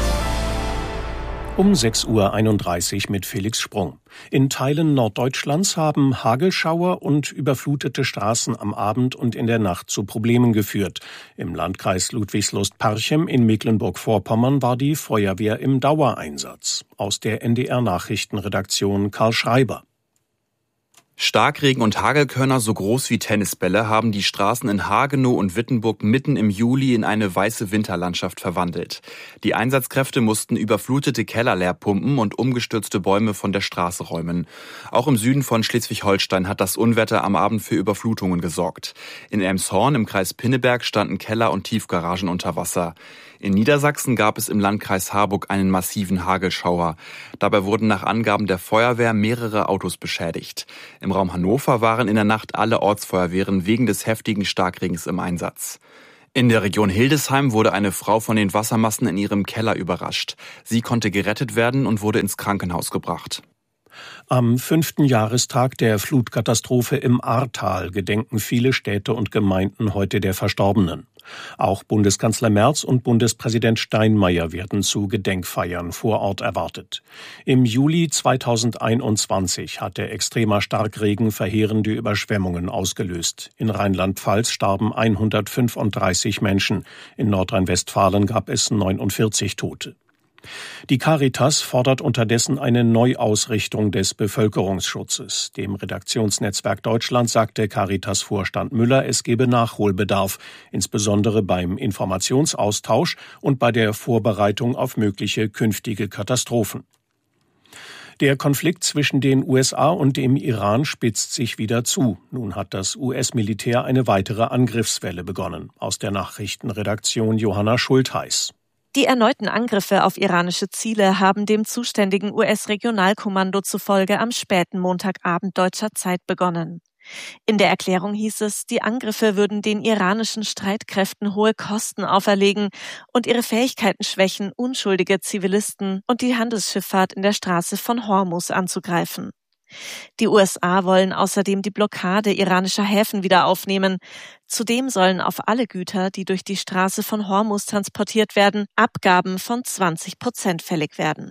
Um 6.31 Uhr mit Felix Sprung. In Teilen Norddeutschlands haben Hagelschauer und überflutete Straßen am Abend und in der Nacht zu Problemen geführt. Im Landkreis Ludwigslust-Parchim in Mecklenburg-Vorpommern war die Feuerwehr im Dauereinsatz. Aus der NDR-Nachrichtenredaktion Karl Schreiber. Starkregen und Hagelkörner so groß wie Tennisbälle haben die Straßen in Hagenow und Wittenburg mitten im Juli in eine weiße Winterlandschaft verwandelt. Die Einsatzkräfte mussten überflutete Keller leer pumpen und umgestürzte Bäume von der Straße räumen. Auch im Süden von Schleswig-Holstein hat das Unwetter am Abend für Überflutungen gesorgt. In Elmshorn im Kreis Pinneberg standen Keller und Tiefgaragen unter Wasser. In Niedersachsen gab es im Landkreis Harburg einen massiven Hagelschauer. Dabei wurden nach Angaben der Feuerwehr mehrere Autos beschädigt. Im Raum Hannover waren in der Nacht alle Ortsfeuerwehren wegen des heftigen Starkregens im Einsatz. In der Region Hildesheim wurde eine Frau von den Wassermassen in ihrem Keller überrascht. Sie konnte gerettet werden und wurde ins Krankenhaus gebracht. Am 5. Jahrestag der Flutkatastrophe im Ahrtal gedenken viele Städte und Gemeinden heute der Verstorbenen. Auch Bundeskanzler Merz und Bundespräsident Steinmeier werden zu Gedenkfeiern vor Ort erwartet. Im Juli 2021 hatte extremer Starkregen verheerende Überschwemmungen ausgelöst. In Rheinland-Pfalz starben 135 Menschen. In Nordrhein-Westfalen gab es 49 Tote. Die Caritas fordert unterdessen eine Neuausrichtung des Bevölkerungsschutzes. Dem Redaktionsnetzwerk Deutschland sagte Caritas-Vorstand Müller, es gebe Nachholbedarf, insbesondere beim Informationsaustausch und bei der Vorbereitung auf mögliche künftige Katastrophen. Der Konflikt zwischen den USA und dem Iran spitzt sich wieder zu. Nun hat das US-Militär eine weitere Angriffswelle begonnen. Aus der Nachrichtenredaktion Johanna Schultheiß. Die erneuten Angriffe auf iranische Ziele haben dem zuständigen US-Regionalkommando zufolge am späten Montagabend deutscher Zeit begonnen. In der Erklärung hieß es, die Angriffe würden den iranischen Streitkräften hohe Kosten auferlegen und ihre Fähigkeiten schwächen, unschuldige Zivilisten und die Handelsschifffahrt in der Straße von Hormuz anzugreifen. Die USA wollen außerdem die Blockade iranischer Häfen wieder aufnehmen. Zudem sollen auf alle Güter, die durch die Straße von Hormuz transportiert werden, Abgaben von 20% fällig werden.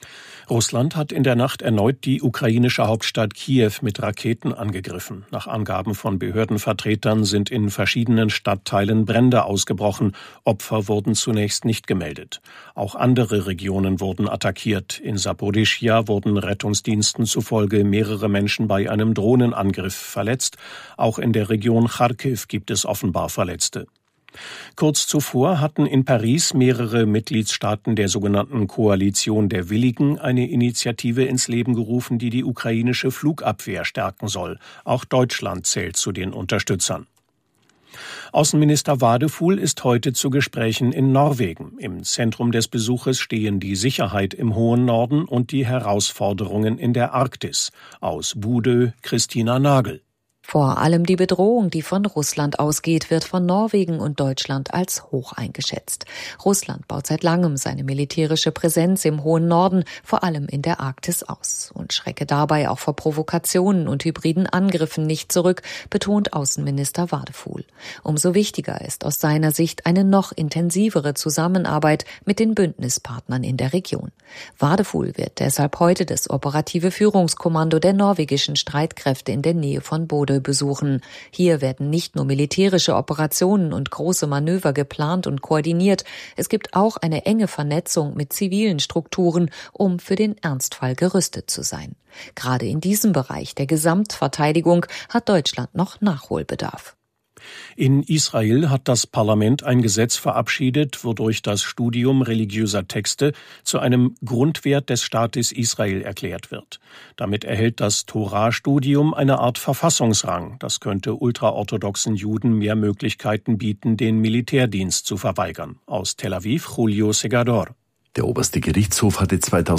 Russland hat in der Nacht erneut die ukrainische Hauptstadt Kiew mit Raketen angegriffen. Nach Angaben von Behördenvertretern sind in verschiedenen Stadtteilen Brände ausgebrochen. Opfer wurden zunächst nicht gemeldet. Auch andere Regionen wurden attackiert. In Saporischschja wurden Rettungsdiensten zufolge mehrere Menschen bei einem Drohnenangriff verletzt. Auch in der Region Charkiw gibt es offenbar Verletzte. Kurz zuvor hatten in Paris mehrere Mitgliedstaaten der sogenannten Koalition der Willigen eine Initiative ins Leben gerufen, die die ukrainische Flugabwehr stärken soll. Auch Deutschland zählt zu den Unterstützern. Außenminister Wadefuhl ist heute zu Gesprächen in Norwegen. Im Zentrum des Besuches stehen die Sicherheit im hohen Norden und die Herausforderungen in der Arktis. Aus Bodø, Christina Nagel. Vor allem die Bedrohung, die von Russland ausgeht, wird von Norwegen und Deutschland als hoch eingeschätzt. Russland baut seit langem seine militärische Präsenz im hohen Norden, vor allem in der Arktis, aus und schrecke dabei auch vor Provokationen und hybriden Angriffen nicht zurück, betont Außenminister Wadefuhl. Umso wichtiger ist aus seiner Sicht eine noch intensivere Zusammenarbeit mit den Bündnispartnern in der Region. Wadefuhl wird deshalb heute das operative Führungskommando der norwegischen Streitkräfte in der Nähe von Bodø besuchen. Hier werden nicht nur militärische Operationen und große Manöver geplant und koordiniert, es gibt auch eine enge Vernetzung mit zivilen Strukturen, um für den Ernstfall gerüstet zu sein. Gerade in diesem Bereich der Gesamtverteidigung hat Deutschland noch Nachholbedarf. In Israel hat das Parlament ein Gesetz verabschiedet, wodurch das Studium religiöser Texte zu einem Grundwert des Staates Israel erklärt wird. Damit erhält das Torah-Studium eine Art Verfassungsrang. Das könnte ultraorthodoxen Juden mehr Möglichkeiten bieten, den Militärdienst zu verweigern. Aus Tel Aviv, Julio Segador. Der oberste Gerichtshof hatte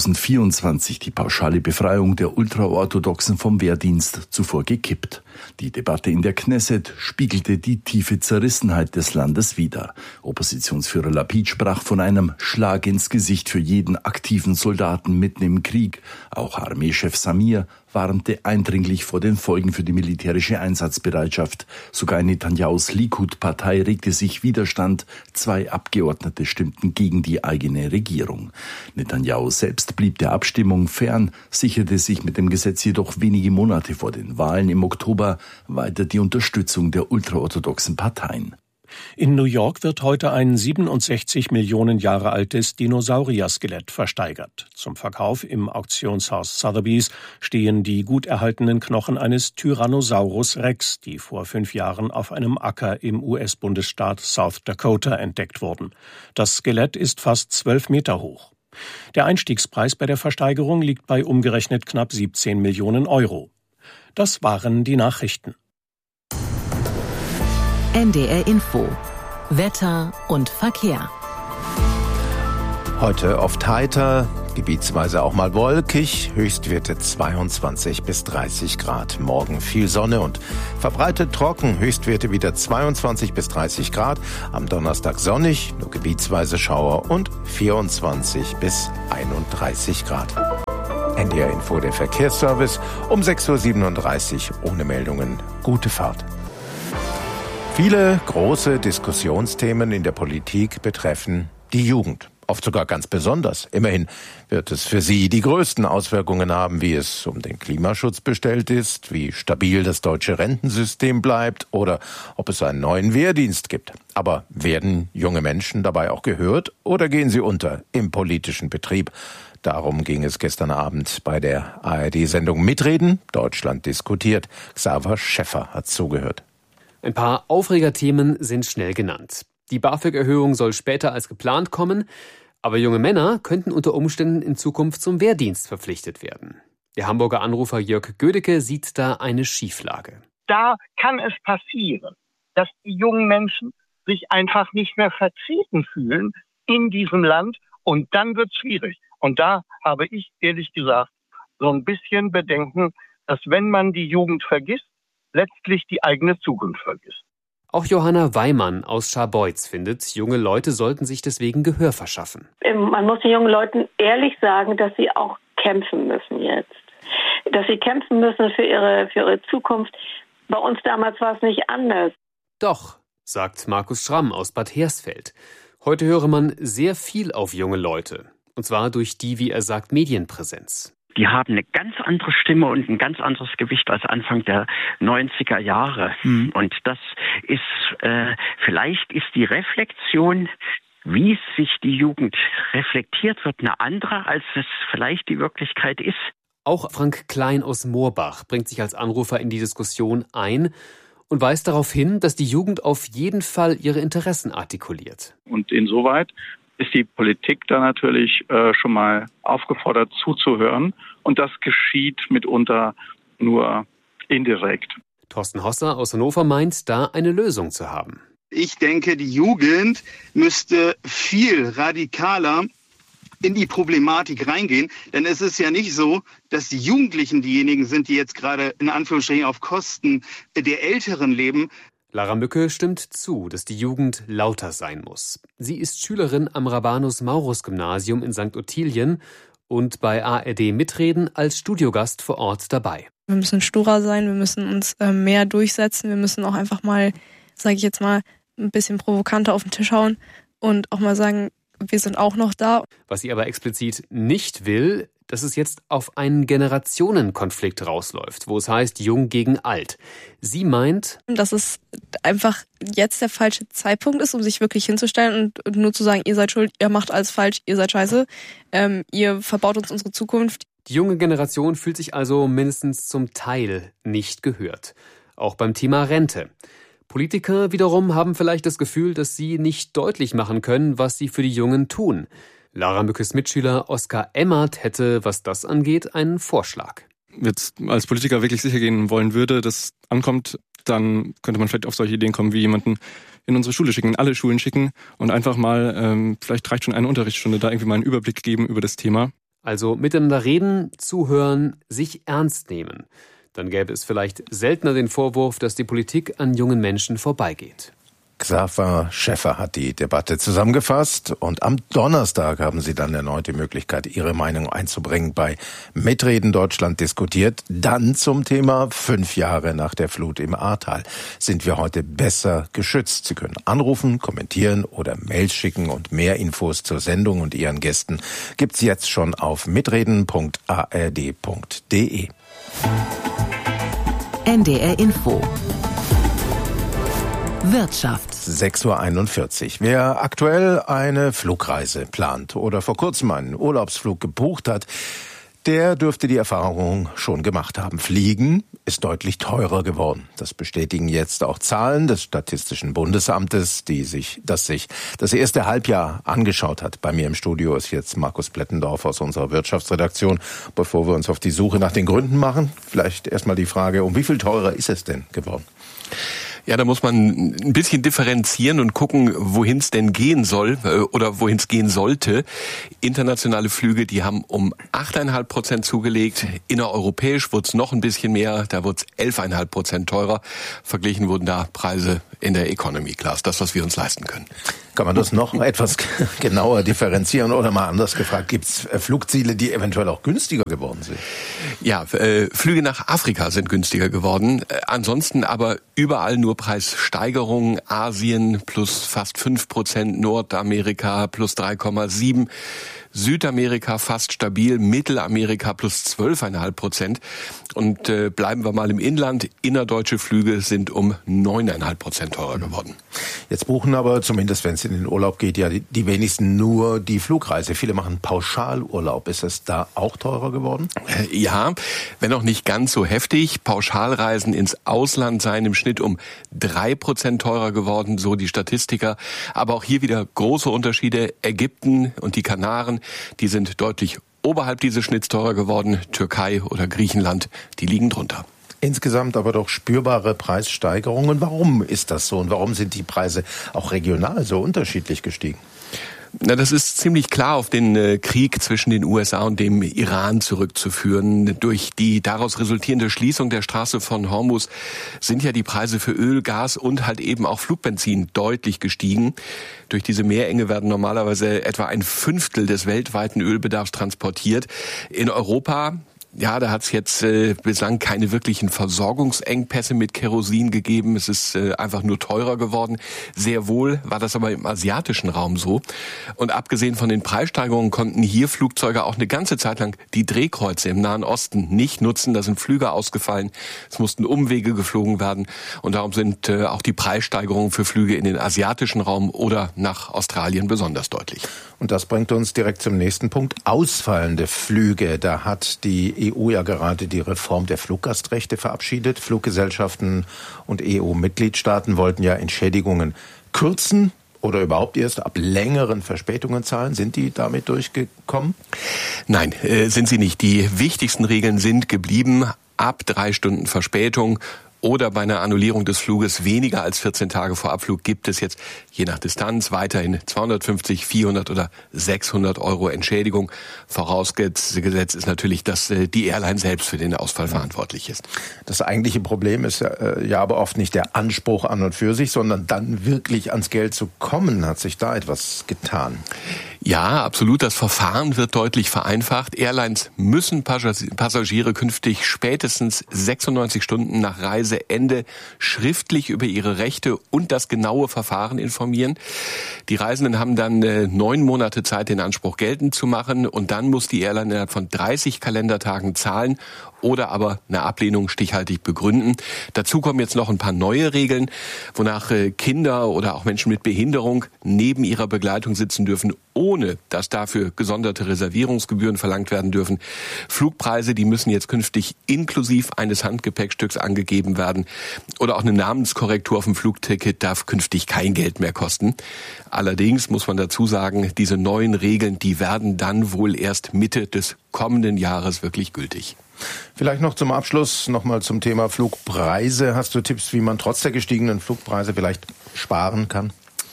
2024 die pauschale Befreiung der Ultraorthodoxen vom Wehrdienst zuvor gekippt. Die Debatte in der Knesset spiegelte die tiefe Zerrissenheit des Landes wider. Oppositionsführer Lapid sprach von einem Schlag ins Gesicht für jeden aktiven Soldaten mitten im Krieg. Auch Armeechef Samir warnte eindringlich vor den Folgen für die militärische Einsatzbereitschaft. Sogar in Netanyahus Likud-Partei regte sich Widerstand. 2 Abgeordnete stimmten gegen die eigene Regierung. Netanyahu selbst blieb der Abstimmung fern, sicherte sich mit dem Gesetz jedoch wenige Monate vor den Wahlen im Oktober weiter die Unterstützung der ultraorthodoxen Parteien. In New York wird heute ein 67 Millionen Jahre altes Dinosaurier-Skelett versteigert. Zum Verkauf im Auktionshaus Sotheby's stehen die gut erhaltenen Knochen eines Tyrannosaurus Rex, die vor 5 Jahren auf einem Acker im US-Bundesstaat South Dakota entdeckt wurden. Das Skelett ist fast 12 Meter hoch. Der Einstiegspreis bei der Versteigerung liegt bei umgerechnet knapp 17 Millionen Euro. Das waren die Nachrichten. NDR Info. Wetter und Verkehr. Heute oft heiter, gebietsweise auch mal wolkig, Höchstwerte 22 bis 30 Grad. Morgen viel Sonne und verbreitet trocken, Höchstwerte wieder 22 bis 30 Grad. Am Donnerstag sonnig, nur gebietsweise Schauer und 24 bis 31 Grad. NDR Info, der Verkehrsservice, um 6.37 Uhr ohne Meldungen. Gute Fahrt. Viele große Diskussionsthemen in der Politik betreffen die Jugend. Oft sogar ganz besonders. Immerhin wird es für sie die größten Auswirkungen haben, wie es um den Klimaschutz bestellt ist, wie stabil das deutsche Rentensystem bleibt oder ob es einen neuen Wehrdienst gibt. Aber werden junge Menschen dabei auch gehört oder gehen sie unter im politischen Betrieb? Darum ging es gestern Abend bei der ARD-Sendung Mitreden. Deutschland diskutiert. Xaver Schäffer hat zugehört. Ein paar Aufregerthemen sind schnell genannt. Die BAföG-Erhöhung soll später als geplant kommen, aber junge Männer könnten unter Umständen in Zukunft zum Wehrdienst verpflichtet werden. Der Hamburger Anrufer Jörg Gödecke sieht da eine Schieflage. Da kann es passieren, dass die jungen Menschen sich einfach nicht mehr vertreten fühlen in diesem Land und dann wird es schwierig. Und da habe ich ehrlich gesagt so ein bisschen Bedenken, dass wenn man die Jugend vergisst, letztlich die eigene Zukunft vergisst. Auch Johanna Weimann aus Scharbeutz findet, junge Leute sollten sich deswegen Gehör verschaffen. Man muss den jungen Leuten ehrlich sagen, dass sie auch kämpfen müssen jetzt. Dass sie kämpfen müssen für ihre Zukunft. Bei uns damals war es nicht anders. Doch, sagt Markus Schramm aus Bad Hersfeld. Heute höre man sehr viel auf junge Leute. Und zwar durch die, wie er sagt, Medienpräsenz. Die haben eine ganz andere Stimme und ein ganz anderes Gewicht als Anfang der 90er Jahre. Und das ist, vielleicht ist die Reflexion, wie sich die Jugend reflektiert wird, eine andere, als es vielleicht die Wirklichkeit ist. Auch Frank Klein aus Moorbach bringt sich als Anrufer in die Diskussion ein und weist darauf hin, dass die Jugend auf jeden Fall ihre Interessen artikuliert. Und insoweit ist die Politik da natürlich schon mal aufgefordert zuzuhören. Und das geschieht mitunter nur indirekt. Thorsten Hosser aus Hannover meint, da eine Lösung zu haben. Ich denke, die Jugend müsste viel radikaler in die Problematik reingehen. Denn es ist ja nicht so, dass die Jugendlichen diejenigen sind, die jetzt gerade in Anführungsstrichen auf Kosten der Älteren leben. Lara Mücke stimmt zu, dass die Jugend lauter sein muss. Sie ist Schülerin am Rabanus-Maurus-Gymnasium in St. Ottilien und bei ARD Mitreden als Studiogast vor Ort dabei. Wir müssen sturer sein, wir müssen uns mehr durchsetzen, wir müssen auch einfach mal, sage ich jetzt mal, ein bisschen provokanter auf den Tisch hauen und auch mal sagen, wir sind auch noch da. Was sie aber explizit nicht will, dass es jetzt auf einen Generationenkonflikt rausläuft, wo es heißt Jung gegen Alt. Sie meint, dass es einfach jetzt der falsche Zeitpunkt ist, um sich wirklich hinzustellen und nur zu sagen, ihr seid schuld, ihr macht alles falsch, ihr seid scheiße, ihr verbaut uns unsere Zukunft. Die junge Generation fühlt sich also mindestens zum Teil nicht gehört. Auch beim Thema Rente. Politiker wiederum haben vielleicht das Gefühl, dass sie nicht deutlich machen können, was sie für die Jungen tun. Lara Mückes Mitschüler Oskar Emmert hätte, was das angeht, einen Vorschlag. Jetzt als Politiker wirklich sicher gehen wollen würde, dass ankommt, dann könnte man vielleicht auf solche Ideen kommen, wie jemanden in unsere Schule schicken, in alle Schulen schicken und einfach mal, vielleicht reicht schon eine Unterrichtsstunde, da irgendwie mal einen Überblick geben über das Thema. Also miteinander reden, zuhören, sich ernst nehmen. Dann gäbe es vielleicht seltener den Vorwurf, dass die Politik an jungen Menschen vorbeigeht. Xaver Schäffer hat die Debatte zusammengefasst und am Donnerstag haben Sie dann erneut die Möglichkeit, Ihre Meinung einzubringen bei Mitreden Deutschland diskutiert. Dann zum Thema 5 Jahre nach der Flut im Ahrtal. Sind wir heute besser geschützt? Sie können anrufen, kommentieren oder Mails schicken und mehr Infos zur Sendung und ihren Gästen gibt's jetzt schon auf mitreden.ard.de. NDR Info. Wirtschaft. 6:41 Uhr. Wer aktuell eine Flugreise plant oder vor kurzem einen Urlaubsflug gebucht hat, der dürfte die Erfahrung schon gemacht haben. Fliegen ist deutlich teurer geworden. Das bestätigen jetzt auch Zahlen des Statistischen Bundesamtes, das sich das erste Halbjahr angeschaut hat. Bei mir im Studio ist jetzt Markus Plettendorf aus unserer Wirtschaftsredaktion. Bevor wir uns auf die Suche nach den Gründen machen, vielleicht erstmal die Frage, um wie viel teurer ist es denn geworden? Ja, da muss man ein bisschen differenzieren und gucken, wohin es denn gehen soll oder wohin es gehen sollte. Internationale Flüge, die haben um 8,5% zugelegt. Innereuropäisch wurde es noch ein bisschen mehr, da wurde es 11,5% teurer. Verglichen wurden da Preise in der Economy Class, das, was wir uns leisten können. Kann man das noch etwas genauer differenzieren oder mal anders gefragt, gibt es Flugziele, die eventuell auch günstiger geworden sind? Ja, Flüge nach Afrika sind günstiger geworden. Ansonsten aber überall nur Preissteigerungen. Asien plus fast 5%, Nordamerika plus 3,7%. Südamerika fast stabil, Mittelamerika plus 12,5%. Und bleiben wir mal im Inland, innerdeutsche Flüge sind um 9,5% teurer geworden. Jetzt buchen aber, zumindest wenn es in den Urlaub geht, ja die wenigsten nur die Flugreise. Viele machen Pauschalurlaub. Ist es da auch teurer geworden? Ja, wenn auch nicht ganz so heftig. Pauschalreisen ins Ausland seien im Schnitt um 3% teurer geworden, so die Statistiker. Aber auch hier wieder große Unterschiede. Ägypten und die Kanaren, die sind deutlich oberhalb dieses Schnitts teurer geworden. Türkei oder Griechenland, die liegen drunter. Insgesamt aber doch spürbare Preissteigerungen. Warum ist das so und warum sind die Preise auch regional so unterschiedlich gestiegen? Na, das ist ziemlich klar auf den Krieg zwischen den USA und dem Iran zurückzuführen. Durch die daraus resultierende Schließung der Straße von Hormuz sind ja die Preise für Öl, Gas und halt eben auch Flugbenzin deutlich gestiegen. Durch diese Meerenge werden normalerweise etwa 1/5 des weltweiten Ölbedarfs transportiert. In Europa Ja, da hat es jetzt bislang keine wirklichen Versorgungsengpässe mit Kerosin gegeben. Es ist einfach nur teurer geworden. Sehr wohl war das aber im asiatischen Raum so. Und abgesehen von den Preissteigerungen konnten hier Flugzeuge auch eine ganze Zeit lang die Drehkreuze im Nahen Osten nicht nutzen. Da sind Flüge ausgefallen. Es mussten Umwege geflogen werden. Und darum sind auch die Preissteigerungen für Flüge in den asiatischen Raum oder nach Australien besonders deutlich. Und das bringt uns direkt zum nächsten Punkt. Ausfallende Flüge. Da hat die EU ja gerade die Reform der Fluggastrechte verabschiedet. Fluggesellschaften und EU-Mitgliedstaaten wollten ja Entschädigungen kürzen oder überhaupt erst ab längeren Verspätungen zahlen. Sind die damit durchgekommen? Nein, sind sie nicht. Die wichtigsten Regeln sind geblieben. Ab 3 Stunden Verspätung oder bei einer Annullierung des Fluges weniger als 14 Tage vor Abflug gibt es jetzt je nach Distanz weiterhin 250, 400 oder 600 Euro Entschädigung. Vorausgesetzt ist natürlich, dass die Airline selbst für den Ausfall verantwortlich ist. Das eigentliche Problem ist ja aber oft nicht der Anspruch an und für sich, sondern dann wirklich ans Geld zu kommen. Hat sich da etwas getan? Ja, absolut. Das Verfahren wird deutlich vereinfacht. Airlines müssen Passagiere künftig spätestens 96 Stunden nach Reiseende schriftlich über ihre Rechte und das genaue Verfahren informieren. Die Reisenden haben dann 9 Monate Zeit, den Anspruch geltend zu machen, und dann muss die Airline innerhalb von 30 Kalendertagen zahlen oder aber eine Ablehnung stichhaltig begründen. Dazu kommen jetzt noch ein paar neue Regeln, wonach Kinder oder auch Menschen mit Behinderung neben ihrer Begleitung sitzen dürfen, ohne dass dafür gesonderte Reservierungsgebühren verlangt werden dürfen. Flugpreise, die müssen jetzt künftig inklusiv eines Handgepäckstücks angegeben werden. Oder auch eine Namenskorrektur auf dem Flugticket darf künftig kein Geld mehr kosten. Allerdings muss man dazu sagen, diese neuen Regeln, die werden dann wohl erst Mitte des kommenden Jahres wirklich gültig. Vielleicht noch zum Abschluss nochmal zum Thema Flugpreise. Hast du Tipps, wie man trotz der gestiegenen Flugpreise vielleicht sparen kann?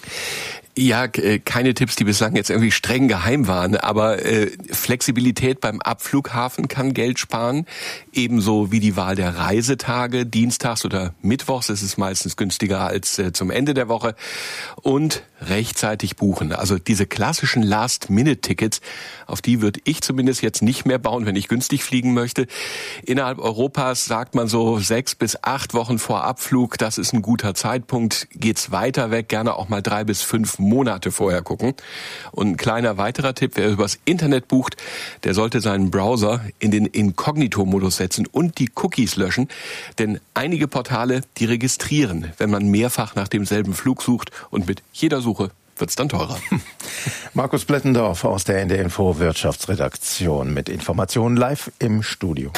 Ja, keine Tipps, die bislang jetzt irgendwie streng geheim waren, aber Flexibilität beim Abflughafen kann Geld sparen, ebenso wie die Wahl der Reisetage. Dienstags oder Mittwochs ist es meistens günstiger als zum Ende der Woche, und rechtzeitig buchen. Also diese klassischen Last-Minute-Tickets, auf die würde ich zumindest jetzt nicht mehr bauen, wenn ich günstig fliegen möchte. Innerhalb Europas sagt man so 6 bis 8 Wochen vor Abflug, das ist ein guter Zeitpunkt. Geht's weiter weg, gerne auch mal 3 bis 5 Monate vorher gucken. Und ein kleiner weiterer Tipp, wer übers Internet bucht, der sollte seinen Browser in den Inkognito-Modus setzen und die Cookies löschen. Denn einige Portale, die registrieren, wenn man mehrfach nach demselben Flug sucht, und mit jeder Suche wird's dann teurer. Markus Blettendorf aus der NDR Info Wirtschaftsredaktion mit Informationen live im Studio.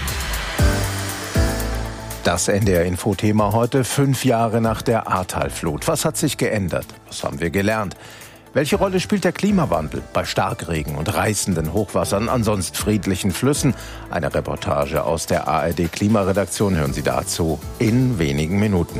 Das NDR-Info-Thema heute, 5 Jahre nach der Ahrtal-Flut. Was hat sich geändert? Was haben wir gelernt? Welche Rolle spielt der Klimawandel bei Starkregen und reißenden Hochwassern an sonst friedlichen Flüssen? Eine Reportage aus der ARD-Klimaredaktion hören Sie dazu in wenigen Minuten.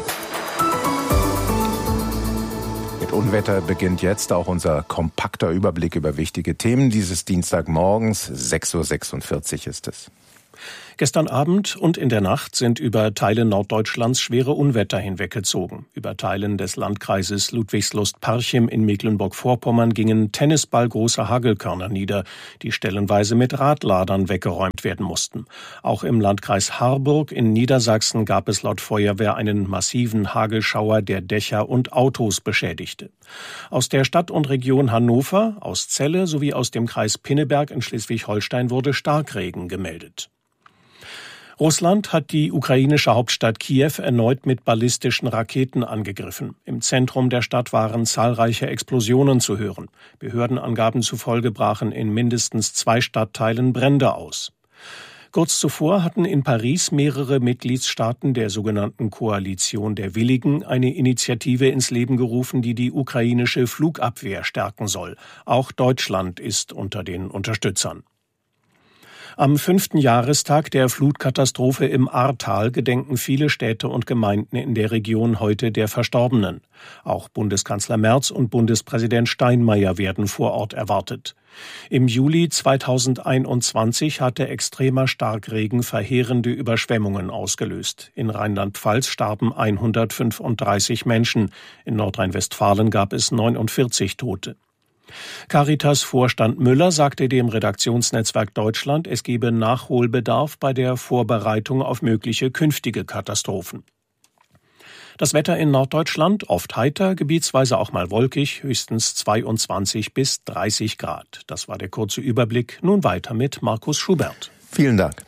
Mit Unwetter beginnt jetzt auch unser kompakter Überblick über wichtige Themen dieses Dienstagmorgens. 6.46 Uhr ist es. Gestern Abend und in der Nacht sind über Teile Norddeutschlands schwere Unwetter hinweggezogen. Über Teilen des Landkreises Ludwigslust-Parchim in Mecklenburg-Vorpommern gingen tennisballgroße Hagelkörner nieder, die stellenweise mit Radladern weggeräumt werden mussten. Auch im Landkreis Harburg in Niedersachsen gab es laut Feuerwehr einen massiven Hagelschauer, der Dächer und Autos beschädigte. Aus der Stadt und Region Hannover, aus Celle sowie aus dem Kreis Pinneberg in Schleswig-Holstein wurde Starkregen gemeldet. Russland hat die ukrainische Hauptstadt Kiew erneut mit ballistischen Raketen angegriffen. Im Zentrum der Stadt waren zahlreiche Explosionen zu hören. Behördenangaben zufolge brachen in mindestens 2 Stadtteilen Brände aus. Kurz zuvor hatten in Paris mehrere Mitgliedstaaten der sogenannten Koalition der Willigen eine Initiative ins Leben gerufen, die die ukrainische Flugabwehr stärken soll. Auch Deutschland ist unter den Unterstützern. Am 5. Jahrestag der Flutkatastrophe im Ahrtal gedenken viele Städte und Gemeinden in der Region heute der Verstorbenen. Auch Bundeskanzler Merz und Bundespräsident Steinmeier werden vor Ort erwartet. Im Juli 2021 hatte extremer Starkregen verheerende Überschwemmungen ausgelöst. In Rheinland-Pfalz starben 135 Menschen. In Nordrhein-Westfalen gab es 49 Tote. Caritas-Vorstand Müller sagte dem Redaktionsnetzwerk Deutschland, es gebe Nachholbedarf bei der Vorbereitung auf mögliche künftige Katastrophen. Das Wetter in Norddeutschland oft heiter, gebietsweise auch mal wolkig, höchstens 22 bis 30 Grad. Das war der kurze Überblick. Nun weiter mit Markus Schubert. Vielen Dank.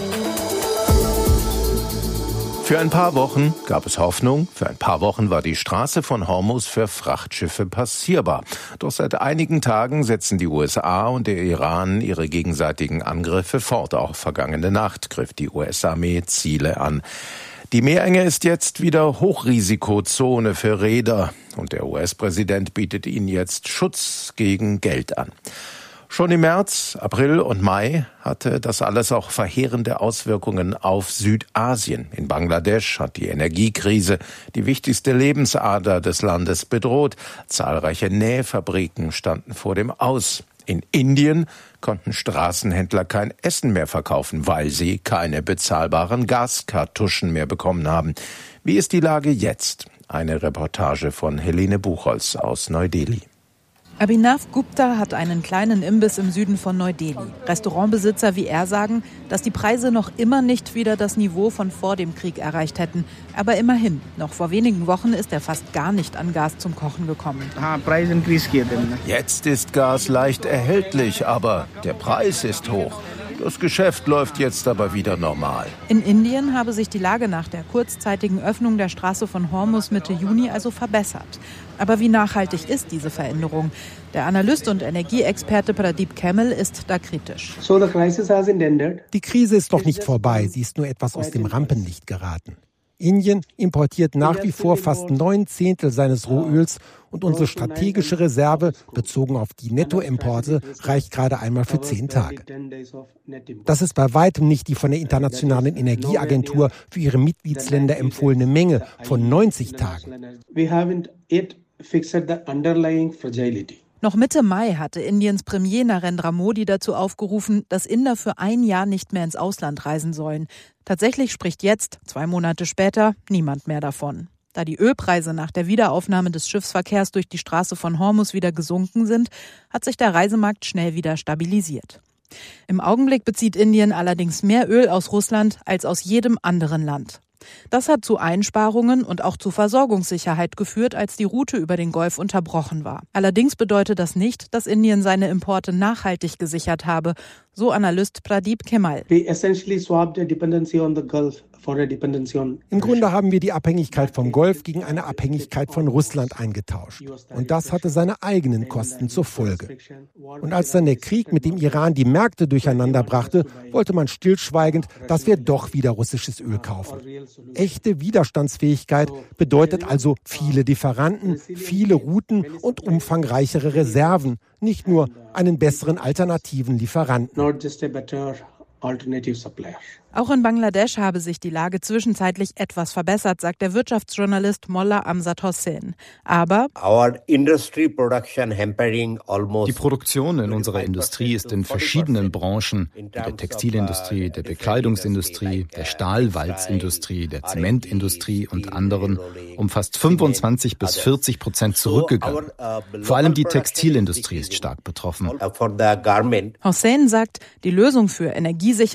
Für ein paar Wochen gab es Hoffnung. Für ein paar Wochen war die Straße von Hormuz für Frachtschiffe passierbar. Doch seit einigen Tagen setzen die USA und der Iran ihre gegenseitigen Angriffe fort. Auch vergangene Nacht griff die US-Armee Ziele an. Die Meerenge ist jetzt wieder Hochrisikozone für Reeder. Und der US-Präsident bietet ihnen jetzt Schutz gegen Geld an. Schon im März, April und Mai hatte das alles auch verheerende Auswirkungen auf Südasien. In Bangladesch hat die Energiekrise die wichtigste Lebensader des Landes bedroht. Zahlreiche Nähfabriken standen vor dem Aus. In Indien konnten Straßenhändler kein Essen mehr verkaufen, weil sie keine bezahlbaren Gaskartuschen mehr bekommen haben. Wie ist die Lage jetzt? Eine Reportage von Helene Buchholz aus Neu-Delhi. Abhinav Gupta hat einen kleinen Imbiss im Süden von Neu-Delhi. Restaurantbesitzer wie er sagen, dass die Preise noch immer nicht wieder das Niveau von vor dem Krieg erreicht hätten. Aber immerhin, noch vor wenigen Wochen ist er fast gar nicht an Gas zum Kochen gekommen. Jetzt ist Gas leicht erhältlich, aber der Preis ist hoch. Das Geschäft läuft jetzt aber wieder normal. In Indien habe sich die Lage nach der kurzzeitigen Öffnung der Straße von Hormuz Mitte Juni also verbessert. Aber wie nachhaltig ist diese Veränderung? Der Analyst und Energieexperte Pradeep Kemmel ist da kritisch. Die Krise ist noch nicht vorbei, sie ist nur etwas aus dem Rampenlicht geraten. Indien importiert nach wie vor fast 9/10 seines Rohöls und unsere strategische Reserve, bezogen auf die Nettoimporte, reicht gerade einmal für 10 Tage. Das ist bei weitem nicht die von der Internationalen Energieagentur für ihre Mitgliedsländer empfohlene Menge von 90 Tagen. Noch Mitte Mai hatte Indiens Premier Narendra Modi dazu aufgerufen, dass Inder für ein Jahr nicht mehr ins Ausland reisen sollen. Tatsächlich spricht jetzt, 2 Monate später, niemand mehr davon. Da die Ölpreise nach der Wiederaufnahme des Schiffsverkehrs durch die Straße von Hormuz wieder gesunken sind, hat sich der Reisemarkt schnell wieder stabilisiert. Im Augenblick bezieht Indien allerdings mehr Öl aus Russland als aus jedem anderen Land. Das hat zu Einsparungen und auch zu Versorgungssicherheit geführt, als die Route über den Golf unterbrochen war. Allerdings bedeutet das nicht, dass Indien seine Importe nachhaltig gesichert habe, so Analyst Pradeep Kemmel. Im Grunde haben wir die Abhängigkeit vom Golf gegen eine Abhängigkeit von Russland eingetauscht. Und das hatte seine eigenen Kosten zur Folge. Und als dann der Krieg mit dem Iran die Märkte durcheinander brachte, wollte man stillschweigend, dass wir doch wieder russisches Öl kaufen. Echte Widerstandsfähigkeit bedeutet also viele Lieferanten, viele Routen und umfangreichere Reserven, nicht nur einen besseren alternativen Lieferanten. Auch in Bangladesch habe sich die Lage zwischenzeitlich etwas verbessert, sagt der Wirtschaftsjournalist Mollah Amzad Hossain. Aber die Produktion in unserer Industrie ist in verschiedenen Branchen, der Textilindustrie, der Bekleidungsindustrie, der Stahlwalzindustrie, der Zementindustrie und anderen, um fast 25-40% zurückgegangen. Vor allem die Textilindustrie ist stark betroffen. Hossain sagt, die Lösung für Energiesicherheit